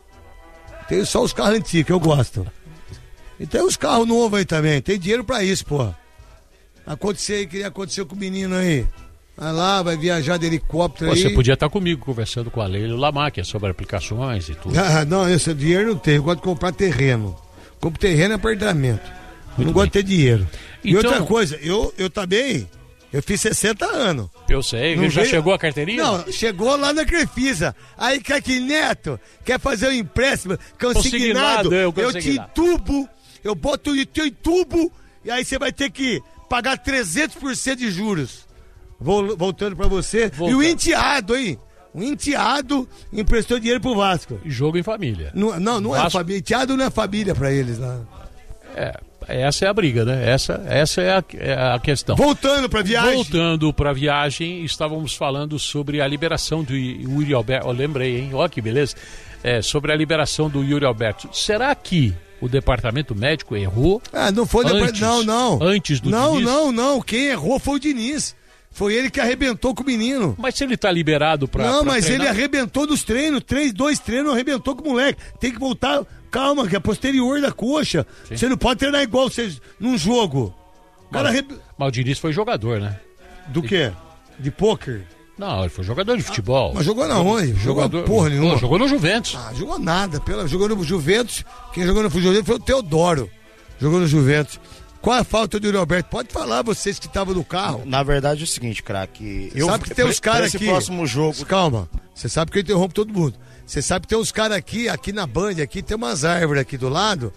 Tem só os carros antigos que eu gosto. E tem os carros novos aí também. Tem dinheiro pra isso, pô. Aconteceu com o menino aí. Vai lá, vai viajar de helicóptero aí. Você podia estar comigo conversando com a Leila Lamar, que é sobre aplicações e tudo. Não, esse dinheiro não tem. Eu gosto de comprar terreno. Compro terreno e apartamento. Eu não gosto de ter dinheiro. E outra coisa, eu também, eu fiz 60 anos. Eu sei, não já chegou a carteirinha? Não, chegou lá na Crefisa. Aí, Caqui Neto, quer fazer um empréstimo consignado, eu te entubo, eu boto em tubo, e aí você vai ter que pagar 300% de juros. Voltando pra você. E o enteado, hein? O enteado emprestou dinheiro pro Vasco. Jogo em família. Não Vasco... é família. Enteado não é família pra eles lá. Essa é a briga, né? Essa é a questão. Voltando pra viagem, estávamos falando sobre a liberação do Yuri Alberto. Eu lembrei, hein? Olha que beleza. Sobre a liberação do Yuri Alberto. Será que o departamento médico errou? Não foi não. Antes do Diniz? Não. Quem errou foi o Diniz. Foi ele que arrebentou com o menino. Mas se ele tá liberado pra mas treinar... ele arrebentou dos treinos. 2 treinos, arrebentou com o moleque. Tem que voltar, calma, que é posterior da coxa. Sim. Você não pode treinar igual você num jogo. Mas o Diniz foi jogador, né? Do quê? De pôquer? Não, ele foi jogador de futebol. Mas jogou na onde? Jogou porra nenhuma. Jogou no Juventus. Jogou nada. Jogou no Juventus. Quem jogou no Juventus foi o Teodoro. Jogou no Juventus. Qual a falta do Yuri Alberto? Pode falar, vocês que estavam no carro. Na verdade é o seguinte, craque. Sabe que tem uns caras aqui. Próximo jogo. Calma. Você sabe que eu interrompo todo mundo. Você sabe que tem uns caras aqui na Band, aqui tem umas árvores aqui do lado.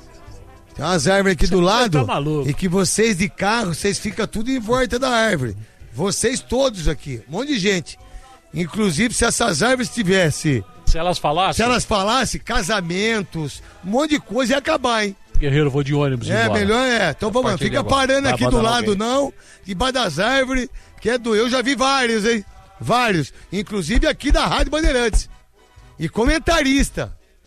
Tem umas árvores aqui do lado. Tá maluco. E que vocês de carro, vocês ficam tudo em volta da árvore. Vocês todos aqui, um monte de gente. Inclusive, se essas árvores tivessem. Se elas falassem, casamentos, um monte de coisa ia acabar, hein? Guerreiro, vou de ônibus embora. Melhor Então vamos lá, fica parando aqui do lado não, debaixo das árvores, que é eu já vi vários, hein? Vários, inclusive aqui da Rádio Bandeirantes. E comentarista.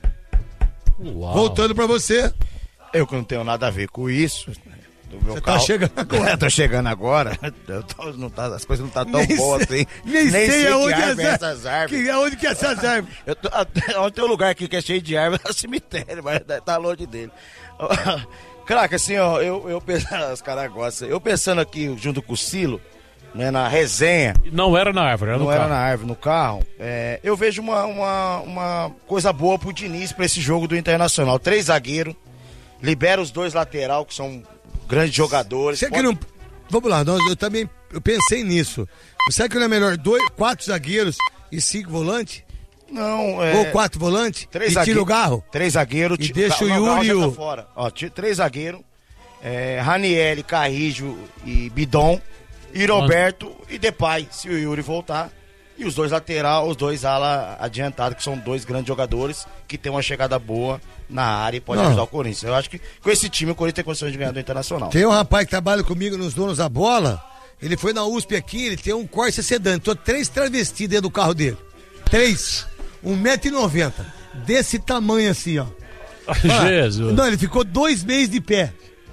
Uau. Voltando pra você. Eu que não tenho nada a ver com isso. Do meu você carro. Tá chegando agora. Eu tô chegando agora. As coisas não estão tão boas assim. Nem sei aonde essas árvores. Aonde que é essas árvores? Tem um lugar aqui que é cheio de árvores, é o cemitério, mas tá longe dele. Caraca, assim, ó, eu pensando, os caras gostam. Eu pensando aqui junto com o Silo, né, na resenha. Não era na árvore, era no carro. Não era na árvore, no carro. Eu vejo uma coisa boa pro Diniz pra esse jogo do Internacional. 3 zagueiros, libera os 2 lateral, que são grandes jogadores. Você que não... Vamos lá, eu pensei nisso. Será que não é melhor 4 zagueiros e 5 volantes? Não, Ou 4 volantes? E tira o Garro? 3 zagueiros. E deixa o Yuri... Tá fora. Ó, 3 zagueiros. Ranieri, Carrijo e Bidon. E Roberto e Depay, se o Yuri voltar. E os 2 lateral, os 2 ala adiantados, que são 2 grandes jogadores que tem uma chegada boa na área e pode ajudar o Corinthians. Eu acho que com esse time o Corinthians tem condições de ganhar do Internacional. Tem um rapaz que trabalha comigo nos Donos da Bola. Ele foi na USP aqui, ele tem um Corsa sedã. Tô 3 travestis dentro do carro dele. 3. 1,90 m. Desse tamanho assim, ó. Jesus. Não, ele ficou 2 meses de pé.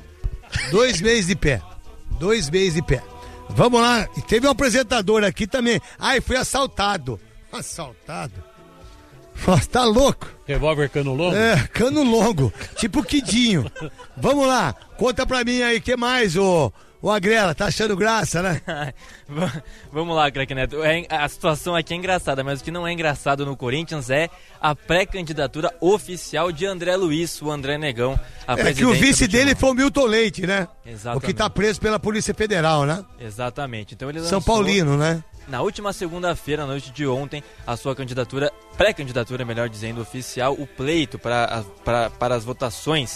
2 meses de pé. 2 meses de pé. Vamos lá. E teve um apresentador aqui também. Ai, fui assaltado. Assaltado? Nossa, tá louco. Revólver cano longo? Cano longo. Tipo Quidinho. Vamos lá. Conta pra mim aí, o que mais, ô Agrela? Tá achando graça, né? Vamos lá, Craque Neto. A situação aqui é engraçada, mas o que não é engraçado no Corinthians é a pré-candidatura oficial de André Luiz, o André Negão, a presidência. Que o vice dele foi o Milton Leite, né? Exatamente. O que tá preso pela Polícia Federal, né? Exatamente. Então ele lançou, São Paulino, né? Na última segunda-feira, à noite de ontem, a sua candidatura, pré-candidatura, melhor dizendo, oficial, o pleito para as votações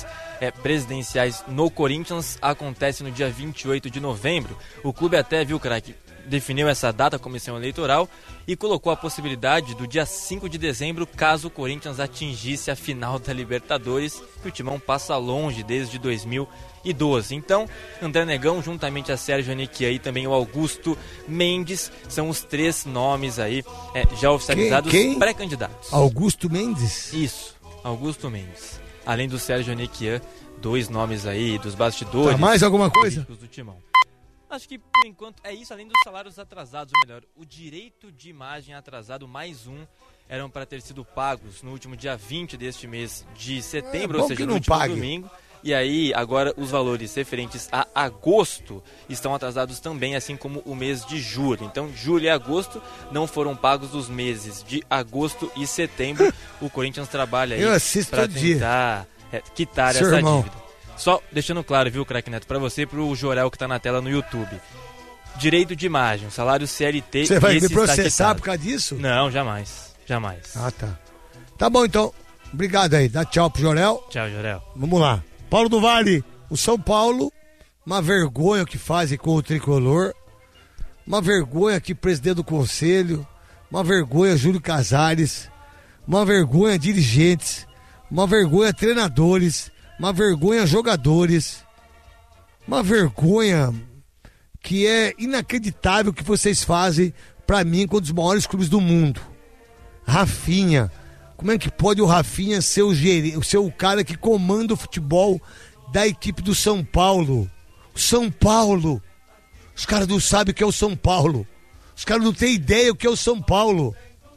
presidenciais no Corinthians acontece no dia 28 de novembro. O clube até, viu, craque, definiu essa data, a comissão eleitoral, e colocou a possibilidade do dia 5 de dezembro, caso o Corinthians atingisse a final da Libertadores, que o Timão passa longe desde 2012. Então, André Negão, juntamente a Sérgio Aniquian e também o Augusto Mendes, são os 3 nomes aí já oficializados pré-candidatos. Augusto Mendes? Isso, Augusto Mendes. Além do Sérgio Aniquian, 2 nomes aí dos bastidores. Tá, mais alguma coisa? Do Timão. Acho que por enquanto é isso, além dos salários atrasados, ou melhor, o direito de imagem atrasado, mais um, eram para ter sido pagos no último dia 20 deste mês de setembro, ou seja, no último domingo. E aí, agora, os valores referentes a agosto estão atrasados também, assim como o mês de julho. Então, julho e agosto não foram pagos os meses de agosto e setembro. O Corinthians trabalha aí para tentar quitar essa dívida. Só deixando claro, viu, Craque Neto, pra você e pro Jorel que tá na tela no YouTube. Direito de imagem, salário CLT... Você vai me processar por causa disso? Não, jamais. Jamais. Ah, tá. Tá bom, então. Obrigado aí. Dá tchau pro Jorel. Tchau, Jorel. Vamos lá. Paulo do Vale. O São Paulo, uma vergonha que fazem com o Tricolor. Uma vergonha que presidente do conselho. Uma vergonha Júlio Casares. Uma vergonha dirigentes. Uma vergonha treinadores. Uma vergonha jogadores, uma vergonha que é inacreditável que vocês fazem pra mim com um dos maiores clubes do mundo. Rafinha, como é que pode o Rafinha ser o cara que comanda o futebol da equipe do São Paulo? São Paulo, os caras não sabem o que é o São Paulo, os caras não têm ideia o que é o São Paulo.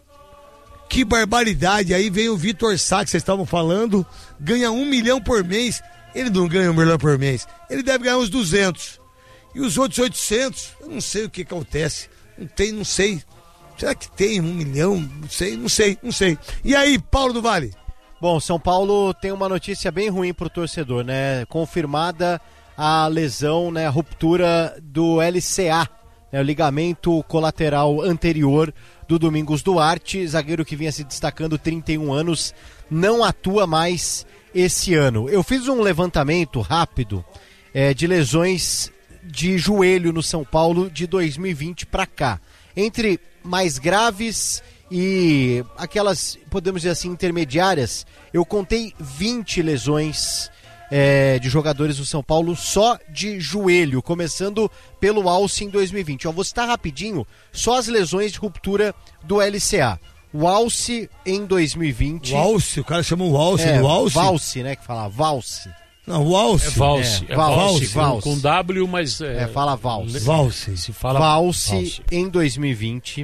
Que barbaridade. Aí vem o Vitor Sá, que vocês estavam falando, ganha 1 milhão por mês. Ele não ganha 1 milhão por mês, ele deve ganhar uns 200. E os outros 800, eu não sei o que acontece. Não sei. Será que tem 1 milhão? Não sei. E aí, Paulo do Vale? Bom, São Paulo tem uma notícia bem ruim pro torcedor, né? Confirmada a lesão, né? A ruptura do LCA, né? O ligamento colateral anterior do Domingos Duarte, zagueiro que vinha se destacando, 31 anos, não atua mais esse ano. Eu fiz um levantamento rápido de lesões de joelho no São Paulo de 2020 para cá. Entre mais graves e aquelas, podemos dizer assim, intermediárias, eu contei 20 lesões de jogadores do São Paulo só de joelho, começando pelo Alce em 2020. Vou citar rapidinho só as lesões de ruptura do LCA. O Alce em 2020. O Alce, o cara chama o Alce do Alce? Valse, né, que fala Valse. Não, o Alce. É Valse. Valse. Com W, mas... fala Valse. Valse. Se fala Valse em 2020.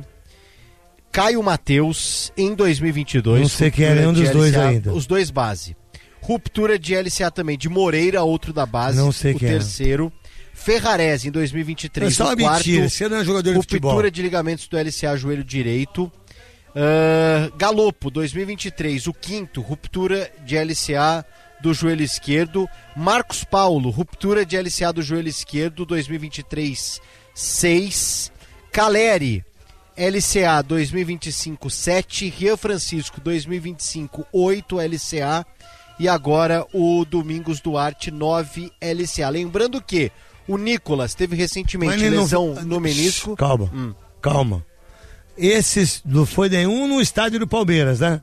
Caio Mateus em 2022. Não sei quem é nenhum dos dois ainda. Os dois base. Ruptura de LCA também de Moreira, outro da base, não sei o quem terceiro. Ferrarese em 2023, é só o quarto. Mentira, você não é jogador de futebol. Ruptura de ligamentos do LCA, joelho direito. Galopo, 2023, o quinto, ruptura de LCA do joelho esquerdo. Marcos Paulo, ruptura de LCA do joelho esquerdo, 2023, 6. Caleri, LCA 2025, 7. Rian Francisco, 2025, 8 LCA. E agora o Domingos Duarte, 9 LCA. Lembrando que o Nicolas teve recentemente lesão no menisco. Calma. Esses não foi nenhum no estádio do Palmeiras, né?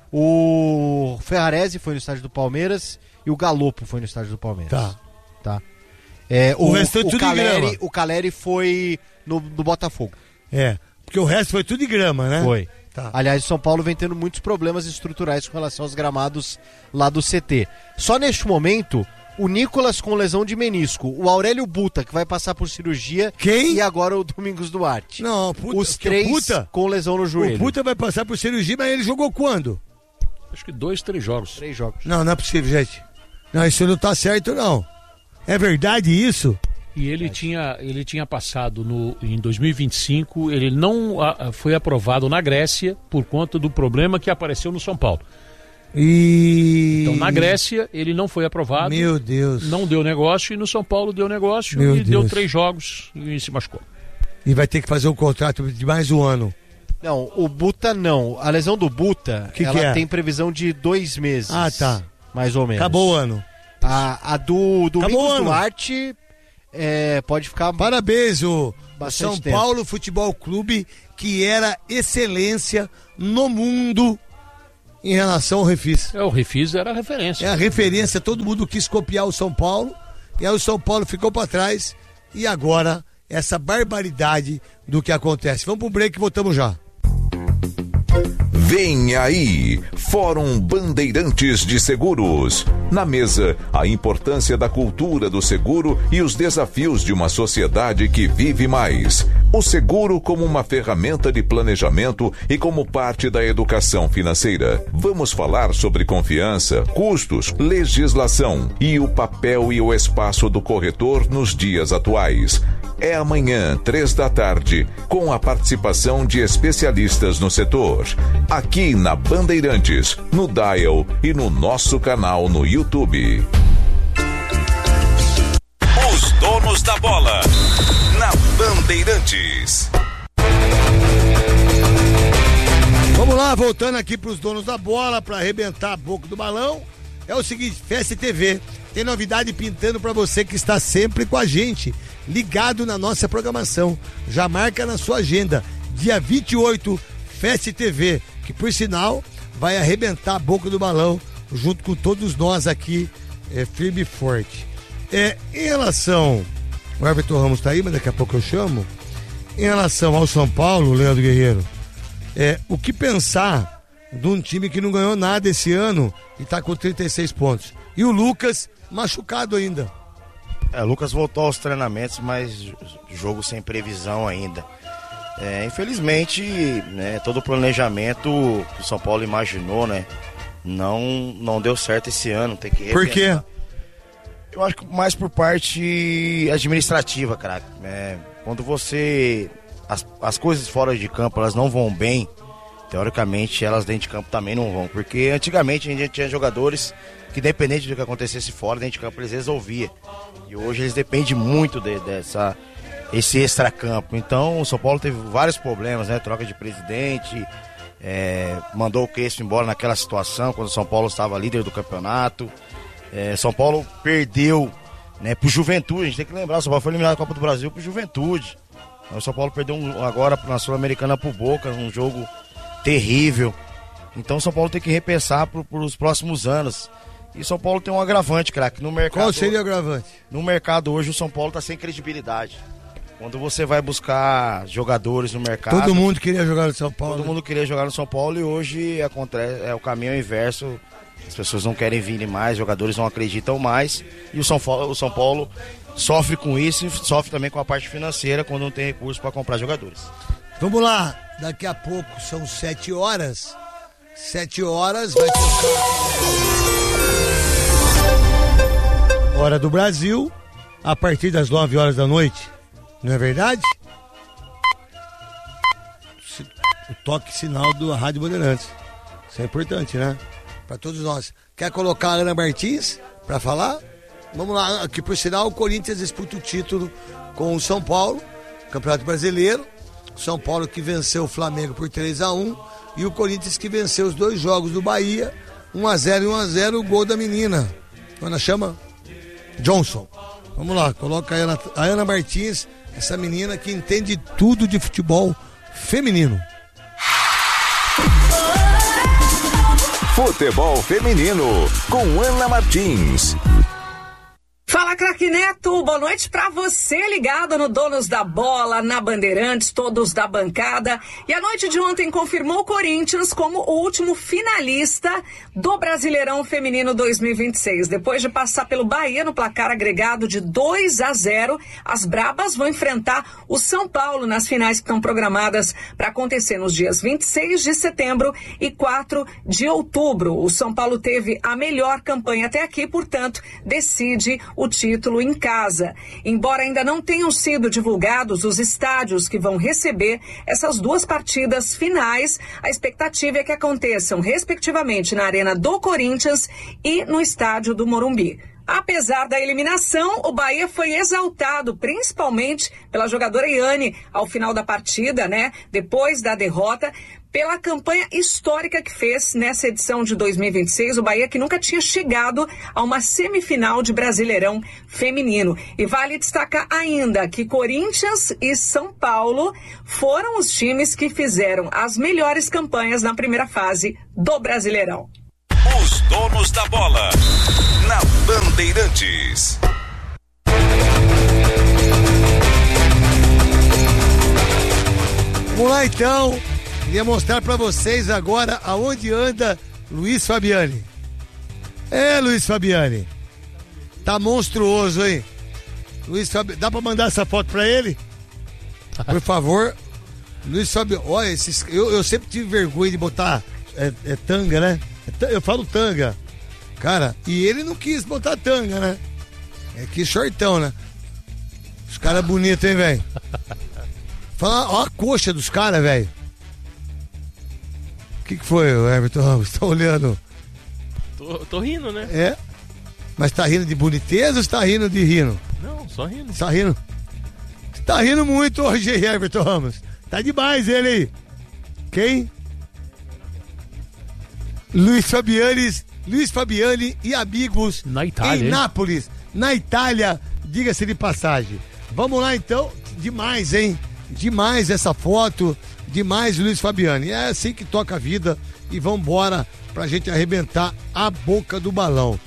O Ferrarese foi no estádio do Palmeiras e o Galopo foi no estádio do Palmeiras. Tá. O restante tudo Caleri, de grama. O Caleri foi no Botafogo. Porque o resto foi tudo de grama, né? Foi. Tá. Aliás, o São Paulo vem tendo muitos problemas estruturais com relação aos gramados lá do CT. Só neste momento, o Nicolas com lesão de menisco, o Aurélio Buta, que vai passar por cirurgia, e agora o Domingos Duarte. Não, os três com lesão no joelho. O Buta vai passar por cirurgia, mas ele jogou quando? Acho que 2, 3 jogos. 3 jogos. Não é possível, gente. Não, isso não tá certo, não. É verdade isso? E ele tinha passado em 2025, ele não foi aprovado na Grécia por conta do problema que apareceu no São Paulo. Então na Grécia ele não foi aprovado. Meu Deus. Não deu negócio e no São Paulo deu negócio deu 3 jogos e se machucou. E vai ter que fazer um contrato de mais um ano. Não, o Buta não. A lesão do Buta, ela tem previsão de 2 meses. Ah, tá. Mais ou menos. Acabou o ano. A do Domingos Duarte... pode ficar... Parabéns, o bastante São tempo. Paulo Futebol Clube, que era excelência no mundo em relação ao Refis. O Refis era a referência. É a referência, todo mundo quis copiar o São Paulo, e aí o São Paulo ficou para trás, e agora essa barbaridade do que acontece. Vamos pro break e voltamos já. Vem aí, Fórum Bandeirantes de Seguros. Na mesa, a importância da cultura do seguro e os desafios de uma sociedade que vive mais. O seguro como uma ferramenta de planejamento e como parte da educação financeira. Vamos falar sobre confiança, custos, legislação e o papel e o espaço do corretor nos dias atuais. É amanhã, 15h, com a participação de especialistas no setor. Aqui na Bandeirantes, no Dial e no nosso canal no YouTube. Os donos da bola, na Bandeirantes. Vamos lá, voltando aqui pros donos da bola, para arrebentar a boca do balão. É o seguinte, Festa TV tem novidade pintando para você que está sempre com a gente, ligado na nossa programação. Já marca na sua agenda, dia 28, Festa TV, que por sinal vai arrebentar a boca do balão junto com todos nós aqui, firme e forte. Em relação, o Everton Ramos tá aí, mas daqui a pouco eu chamo. Em relação ao São Paulo, Leandro Guerreiro, o que pensar de um time que não ganhou nada esse ano e tá com 36 pontos? E o Lucas machucado ainda. O Lucas voltou aos treinamentos, mas jogo sem previsão ainda. Infelizmente, né, todo o planejamento que o São Paulo imaginou, né, não deu certo esse ano. Tem que Por quê? Eu acho que mais por parte administrativa, cara. Quando você... As coisas fora de campo, elas não vão bem, teoricamente elas dentro de campo também não vão. Porque antigamente a gente tinha jogadores que, independente do que acontecesse fora, dentro de campo eles resolviam. E hoje eles dependem muito esse extracampo. Então o São Paulo teve vários problemas, né? Troca de presidente, mandou o Crespo embora naquela situação, quando o São Paulo estava líder do campeonato. São Paulo perdeu, né, pro Juventude. A gente tem que lembrar, o São Paulo foi eliminado da Copa do Brasil pro Juventude. O São Paulo perdeu agora na Sul-Americana pro Boca, um jogo terrível. Então o São Paulo tem que repensar pros próximos anos. E o São Paulo tem um agravante, craque, no mercado. Qual seria o agravante? No mercado hoje o São Paulo tá sem credibilidade. Quando você vai buscar jogadores no mercado... Todo mundo queria jogar no São Paulo. Todo mundo queria jogar no São Paulo, e hoje acontece, o caminho inverso. As pessoas não querem vir mais, jogadores não acreditam mais. E o São Paulo sofre com isso e sofre também com a parte financeira quando não tem recurso para comprar jogadores. Vamos lá, daqui a pouco são 7 horas. 7 horas vai tocar Hora do Brasil, a partir das 9 horas da noite. Não é verdade? O toque sinal da Rádio Bandeirantes. Isso é importante, né? Para todos nós. Quer colocar a Ana Martins para falar? Vamos lá, aqui por sinal o Corinthians disputa o título com o São Paulo, Campeonato Brasileiro. O São Paulo que venceu o Flamengo por 3-1 e o Corinthians que venceu os 2 jogos do Bahia, 1-0 e 1-0, o gol da menina. Ana chama? Johnson. Vamos lá, coloca a Ana Martins, essa menina que entende tudo de futebol feminino. Futebol feminino com Ana Martins. Fala, craque Neto, boa noite pra você ligado no Donos da Bola, na Bandeirantes, todos da bancada. E a noite de ontem confirmou o Corinthians como o último finalista do Brasileirão Feminino 2026. Depois de passar pelo Bahia no placar agregado de 2-0, as Brabas vão enfrentar o São Paulo nas finais que estão programadas para acontecer nos dias 26 de setembro e 4 de outubro. O São Paulo teve a melhor campanha até aqui, portanto, decide o título em casa. Embora ainda não tenham sido divulgados os estádios que vão receber essas 2 partidas finais, a expectativa é que aconteçam respectivamente na Arena do Corinthians e no estádio do Morumbi. Apesar da eliminação, o Bahia foi exaltado, principalmente pela jogadora Iane, ao final da partida, né? Depois da derrota, pela campanha histórica que fez nessa edição de 2026, o Bahia que nunca tinha chegado a uma semifinal de Brasileirão feminino. E vale destacar ainda que Corinthians e São Paulo foram os times que fizeram as melhores campanhas na primeira fase do Brasileirão. Os donos da bola, na Bandeirantes. Vamos lá então. Queria mostrar pra vocês agora aonde anda Luiz Fabiani. Luiz Fabiani. Tá monstruoso, hein? Luiz Fabiani. Dá pra mandar essa foto pra ele? Por favor. Luiz Fabiani. Olha, eu sempre tive vergonha de botar tanga, né? Eu falo tanga. Cara, e ele não quis botar tanga, né? Quis shortão, né? Os caras bonitos, hein, velho? Fala, ó a coxa dos caras, velho. O que foi, Everton Ramos? Tá olhando? Tô rindo, né? Mas tá rindo de boniteza ou você tá rindo de rindo? Não, só rindo. Tá rindo? Você tá rindo muito hoje, Everton Ramos. Tá demais ele aí. Quem? Luiz Fabiani e amigos na Itália, em Nápoles, na Itália, diga-se de passagem. Vamos lá então, demais, hein? Demais essa foto, demais Luiz Fabiani. É assim que toca a vida e vambora pra gente arrebentar a boca do balão.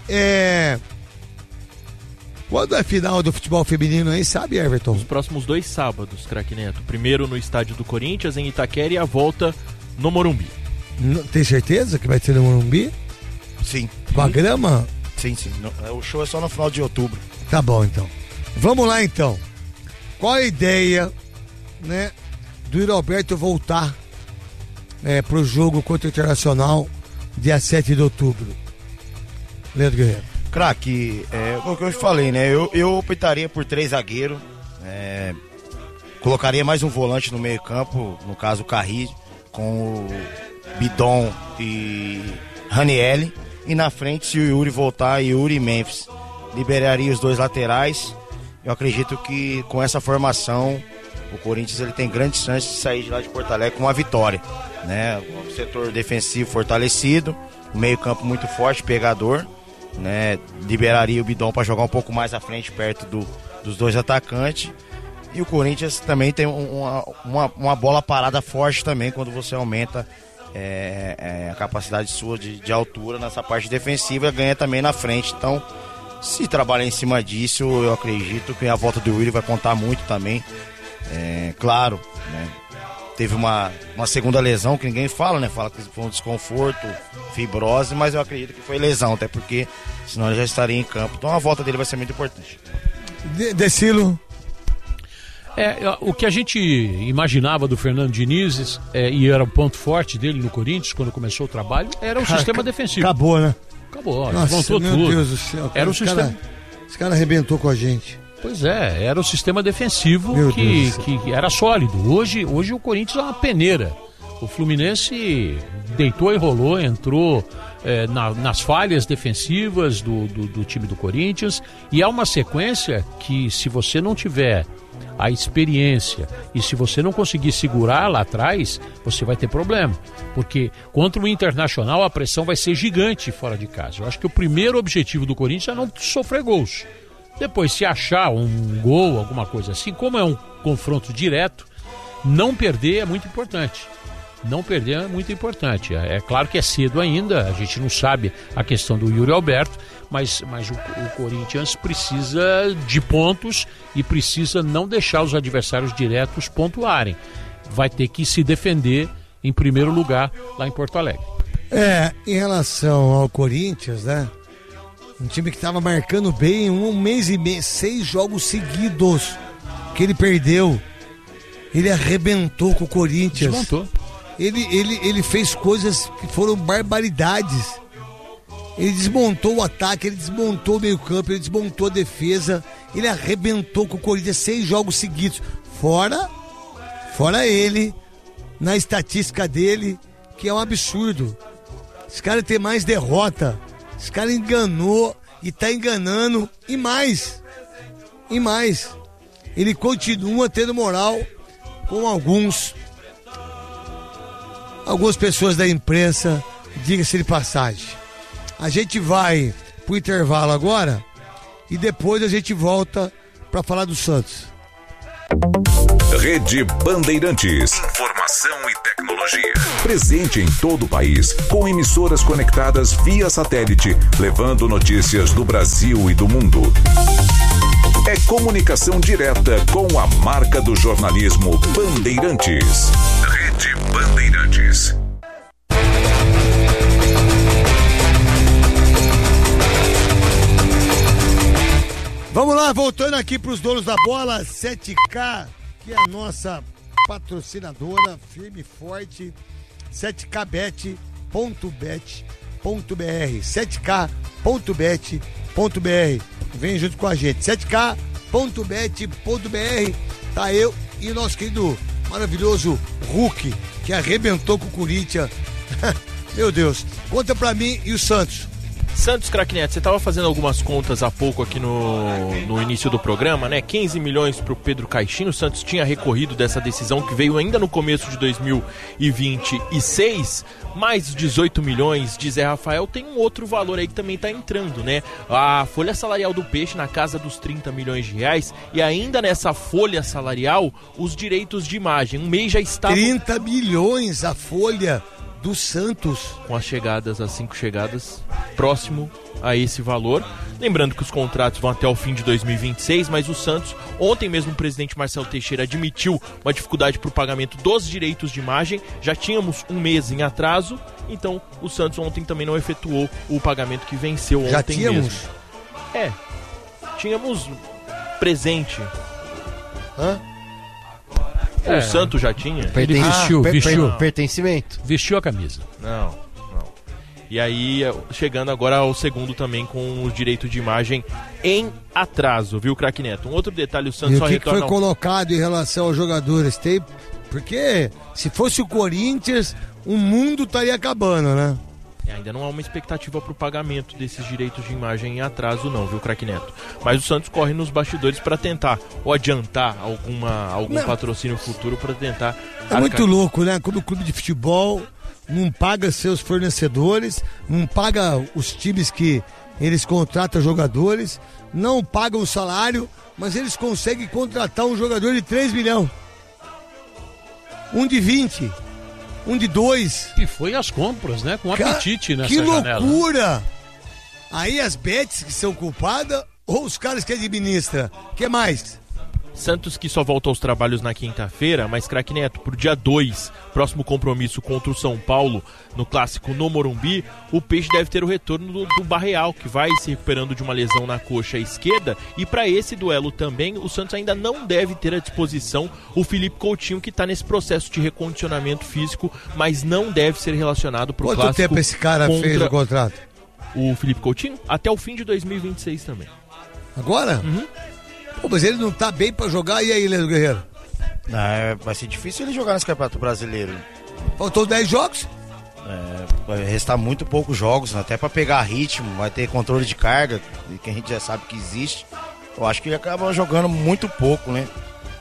Quando é final do futebol feminino aí, sabe, Everton? Os próximos 2 sábados, craque Neto. Primeiro no estádio do Corinthians, em Itaquera, e a volta no Morumbi. Tem certeza que vai ser no Morumbi? Sim. Com a grama? Sim. O show é só no final de outubro. Tá bom, então. Vamos lá, então. Qual a ideia, né, do Yuri Alberto voltar pro jogo contra o Internacional dia 7 de outubro? Leandro Guerreiro. Craque, o que eu te falei, né? Eu optaria por 3 zagueiros. Colocaria mais um volante no meio campo, no caso o Carri, com o Bidon e Ranielli. E na frente, se o Yuri voltar, Yuri e Memphis. Liberaria os 2 laterais. Eu acredito que com essa formação o Corinthians ele tem grandes chances de sair de lá de Porto Alegre com uma vitória, né? O setor defensivo fortalecido, o meio campo muito forte, pegador, né? Liberaria o Bidon para jogar um pouco mais à frente, perto dos 2 atacantes. E o Corinthians também tem uma bola parada forte também, quando você aumenta a capacidade sua de altura nessa parte defensiva, ganha também na frente. Então, se trabalhar em cima disso, eu acredito que a volta do Willi vai contar muito também. Claro, né? Teve uma segunda lesão que ninguém fala, né? Fala que foi um desconforto, fibrose, mas eu acredito que foi lesão, até porque senão ele já estaria em campo. Então a volta dele vai ser muito importante. Decilo. O que a gente imaginava do Fernando Diniz, e era o ponto forte dele no Corinthians, quando começou o trabalho, era o sistema defensivo. Acabou, né? Acabou, nossa, montou meu tudo. Deus do céu. Era o sistema. Esse cara arrebentou com a gente. Pois era o sistema defensivo que era sólido. Hoje o Corinthians é uma peneira. O Fluminense deitou e rolou, entrou nas falhas defensivas do time do Corinthians, e há uma sequência que, se você não tiver a experiência e se você não conseguir segurar lá atrás, você vai ter problema, porque contra o Internacional a pressão vai ser gigante fora de casa. Eu acho que o primeiro objetivo do Corinthians é não sofrer gols. Depois, se achar um gol, alguma coisa assim, como é um confronto direto, não perder é muito importante. Não perder é muito importante. É claro que é cedo ainda, a gente não sabe a questão do Yuri Alberto, mas o Corinthians precisa de pontos e precisa não deixar os adversários diretos pontuarem. Vai ter que se defender em primeiro lugar lá em Porto Alegre. Em relação ao Corinthians, né? Um time que estava marcando bem 1 mês e meio, 6 jogos seguidos que ele perdeu. Ele arrebentou com o Corinthians. Desmontou. Ele fez coisas que foram barbaridades. Ele desmontou o ataque, ele desmontou o meio campo, ele desmontou a defesa. Ele arrebentou com o Corinthians 6 jogos seguidos. Fora ele, na estatística dele, que é um absurdo. Esse cara tem mais derrota. Esse cara enganou e tá enganando, e mais, ele continua tendo moral com algumas pessoas da imprensa, diga-se de passagem. A gente vai pro intervalo agora e depois a gente volta para falar do Santos. Rede Bandeirantes. Informação e tecnologia. Presente em todo o país, com emissoras conectadas via satélite, levando notícias do Brasil e do mundo. É comunicação direta com a marca do jornalismo Bandeirantes. Rede Bandeirantes. Vamos lá, voltando aqui para os donos da bola, 7K, que é a nossa patrocinadora, firme e forte, 7kbet.bet.br, 7k.bet.br, vem junto com a gente, 7k.bet.br, tá eu e o nosso querido maravilhoso Hulk, que arrebentou com o Corinthians, meu Deus, conta pra mim e o Santos. Santos, craque Neto, você estava fazendo algumas contas há pouco aqui no início do programa, né? 15 milhões para o Pedro Caixinha. O Santos tinha recorrido dessa decisão que veio ainda no começo de 2026. Mais 18 milhões de Zé Rafael. Tem um outro valor aí que também está entrando, né? A folha salarial do Peixe na casa dos 30 milhões de reais. E ainda nessa folha salarial, os direitos de imagem. Um mês já estava... 30 milhões a folha do Santos. Com as 5 chegadas, próximo a esse valor. Lembrando que os contratos vão até o fim de 2026, mas o Santos, ontem mesmo o presidente Marcelo Teixeira admitiu uma dificuldade para o pagamento dos direitos de imagem. Já tínhamos um mês em atraso, então o Santos ontem também não efetuou o pagamento que venceu ontem. Já tínhamos? Mesmo. Tínhamos presente. O Santos já tinha? Ele vestiu pertencimento. Vestiu a camisa. Não. E aí, chegando agora ao segundo também com o direito de imagem em atraso, viu, craque Neto? Um outro detalhe, o Santos e só o que retorna... foi colocado em relação aos jogadores? Tem... Porque se fosse o Corinthians, o mundo estaria acabando, né? Ainda não há uma expectativa para o pagamento desses direitos de imagem em atraso não, viu, craque Neto? Mas o Santos corre nos bastidores para tentar ou adiantar algum patrocínio futuro para tentar... É muito louco, né? Como o clube de futebol não paga seus fornecedores, não paga os times que eles contratam jogadores, não pagam o salário, mas eles conseguem contratar um jogador de 3 milhões. Um de 20. Um de 2. E foi às compras, né? Com apetite nessa janela. Que loucura! Janela. Aí as bets que são culpadas ou os caras que administram? O que mais? Santos que só volta aos trabalhos na quinta-feira, mas craque Neto, pro dia 2, próximo compromisso contra o São Paulo, no clássico no Morumbi, o Peixe deve ter o retorno do Barreal, que vai se recuperando de uma lesão na coxa esquerda, e para esse duelo também, o Santos ainda não deve ter à disposição o Felipe Coutinho, que está nesse processo de recondicionamento físico, mas não deve ser relacionado pro clássico. Quanto tempo esse cara fez o contrato? O Felipe Coutinho? Até o fim de 2026 também. Agora? Uhum. Pô, mas ele não tá bem pra jogar, e aí, Leandro Guerreiro? Vai ser difícil ele jogar nesse Campeonato Brasileiro. Faltou 10 jogos? Vai restar muito poucos jogos, até pra pegar ritmo, vai ter controle de carga, que a gente já sabe que existe. Eu acho que ele acaba jogando muito pouco, né?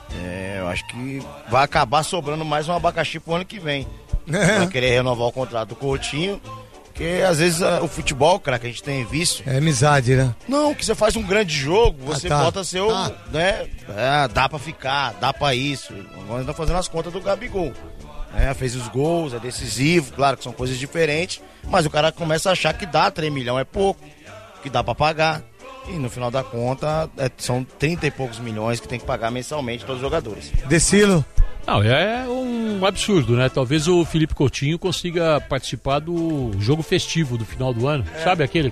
Eu acho que vai acabar sobrando mais um abacaxi pro ano que vem. Vai querer renovar o contrato do Coutinho. Porque às vezes o futebol, cara, que a gente tem visto... É amizade, né? Não, que você faz um grande jogo, você bota seu... né? Dá pra ficar, dá pra isso. Nós estamos fazendo as contas do Gabigol. Fez os gols, é decisivo, claro que são coisas diferentes, mas o cara começa a achar que dá 3 milhões é pouco, que dá pra pagar. E no final da conta, são 30 e poucos milhões que tem que pagar mensalmente todos os jogadores. Decilo. Não, é um absurdo, né? Talvez o Felipe Coutinho consiga participar do jogo festivo do final do ano. Sabe aquele...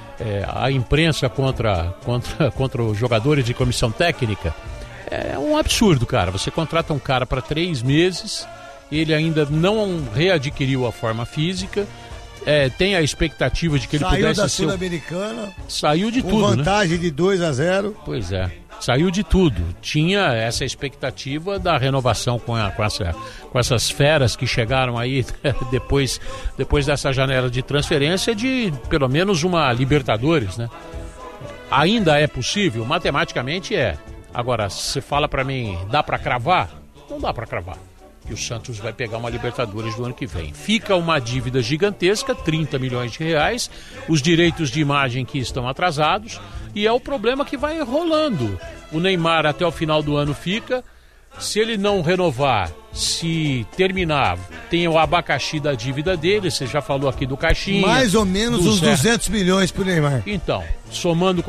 a imprensa contra os jogadores de comissão técnica. É um absurdo, cara. Você contrata um cara para 3 meses, ele ainda não readquiriu a forma física, tem a expectativa de que ele pudesse ser... Saiu da Sul-Americana. Saiu de com tudo, vantagem, né? De 2-0. Pois é. Saiu de tudo. Tinha essa expectativa da renovação com essas feras que chegaram aí depois dessa janela de transferência de pelo menos uma Libertadores, né? Ainda é possível? Matematicamente é. Agora, você fala pra mim, dá pra cravar? Não dá pra cravar. Que o Santos vai pegar uma Libertadores do ano que vem. Fica uma dívida gigantesca, 30 milhões de reais, os direitos de imagem que estão atrasados, e é o problema que vai rolando. O Neymar até o final do ano fica, se ele não renovar, se terminar, tem o abacaxi da dívida dele, você já falou aqui do Caixinha. Mais ou menos uns 200 milhões pro Neymar. Então, somando com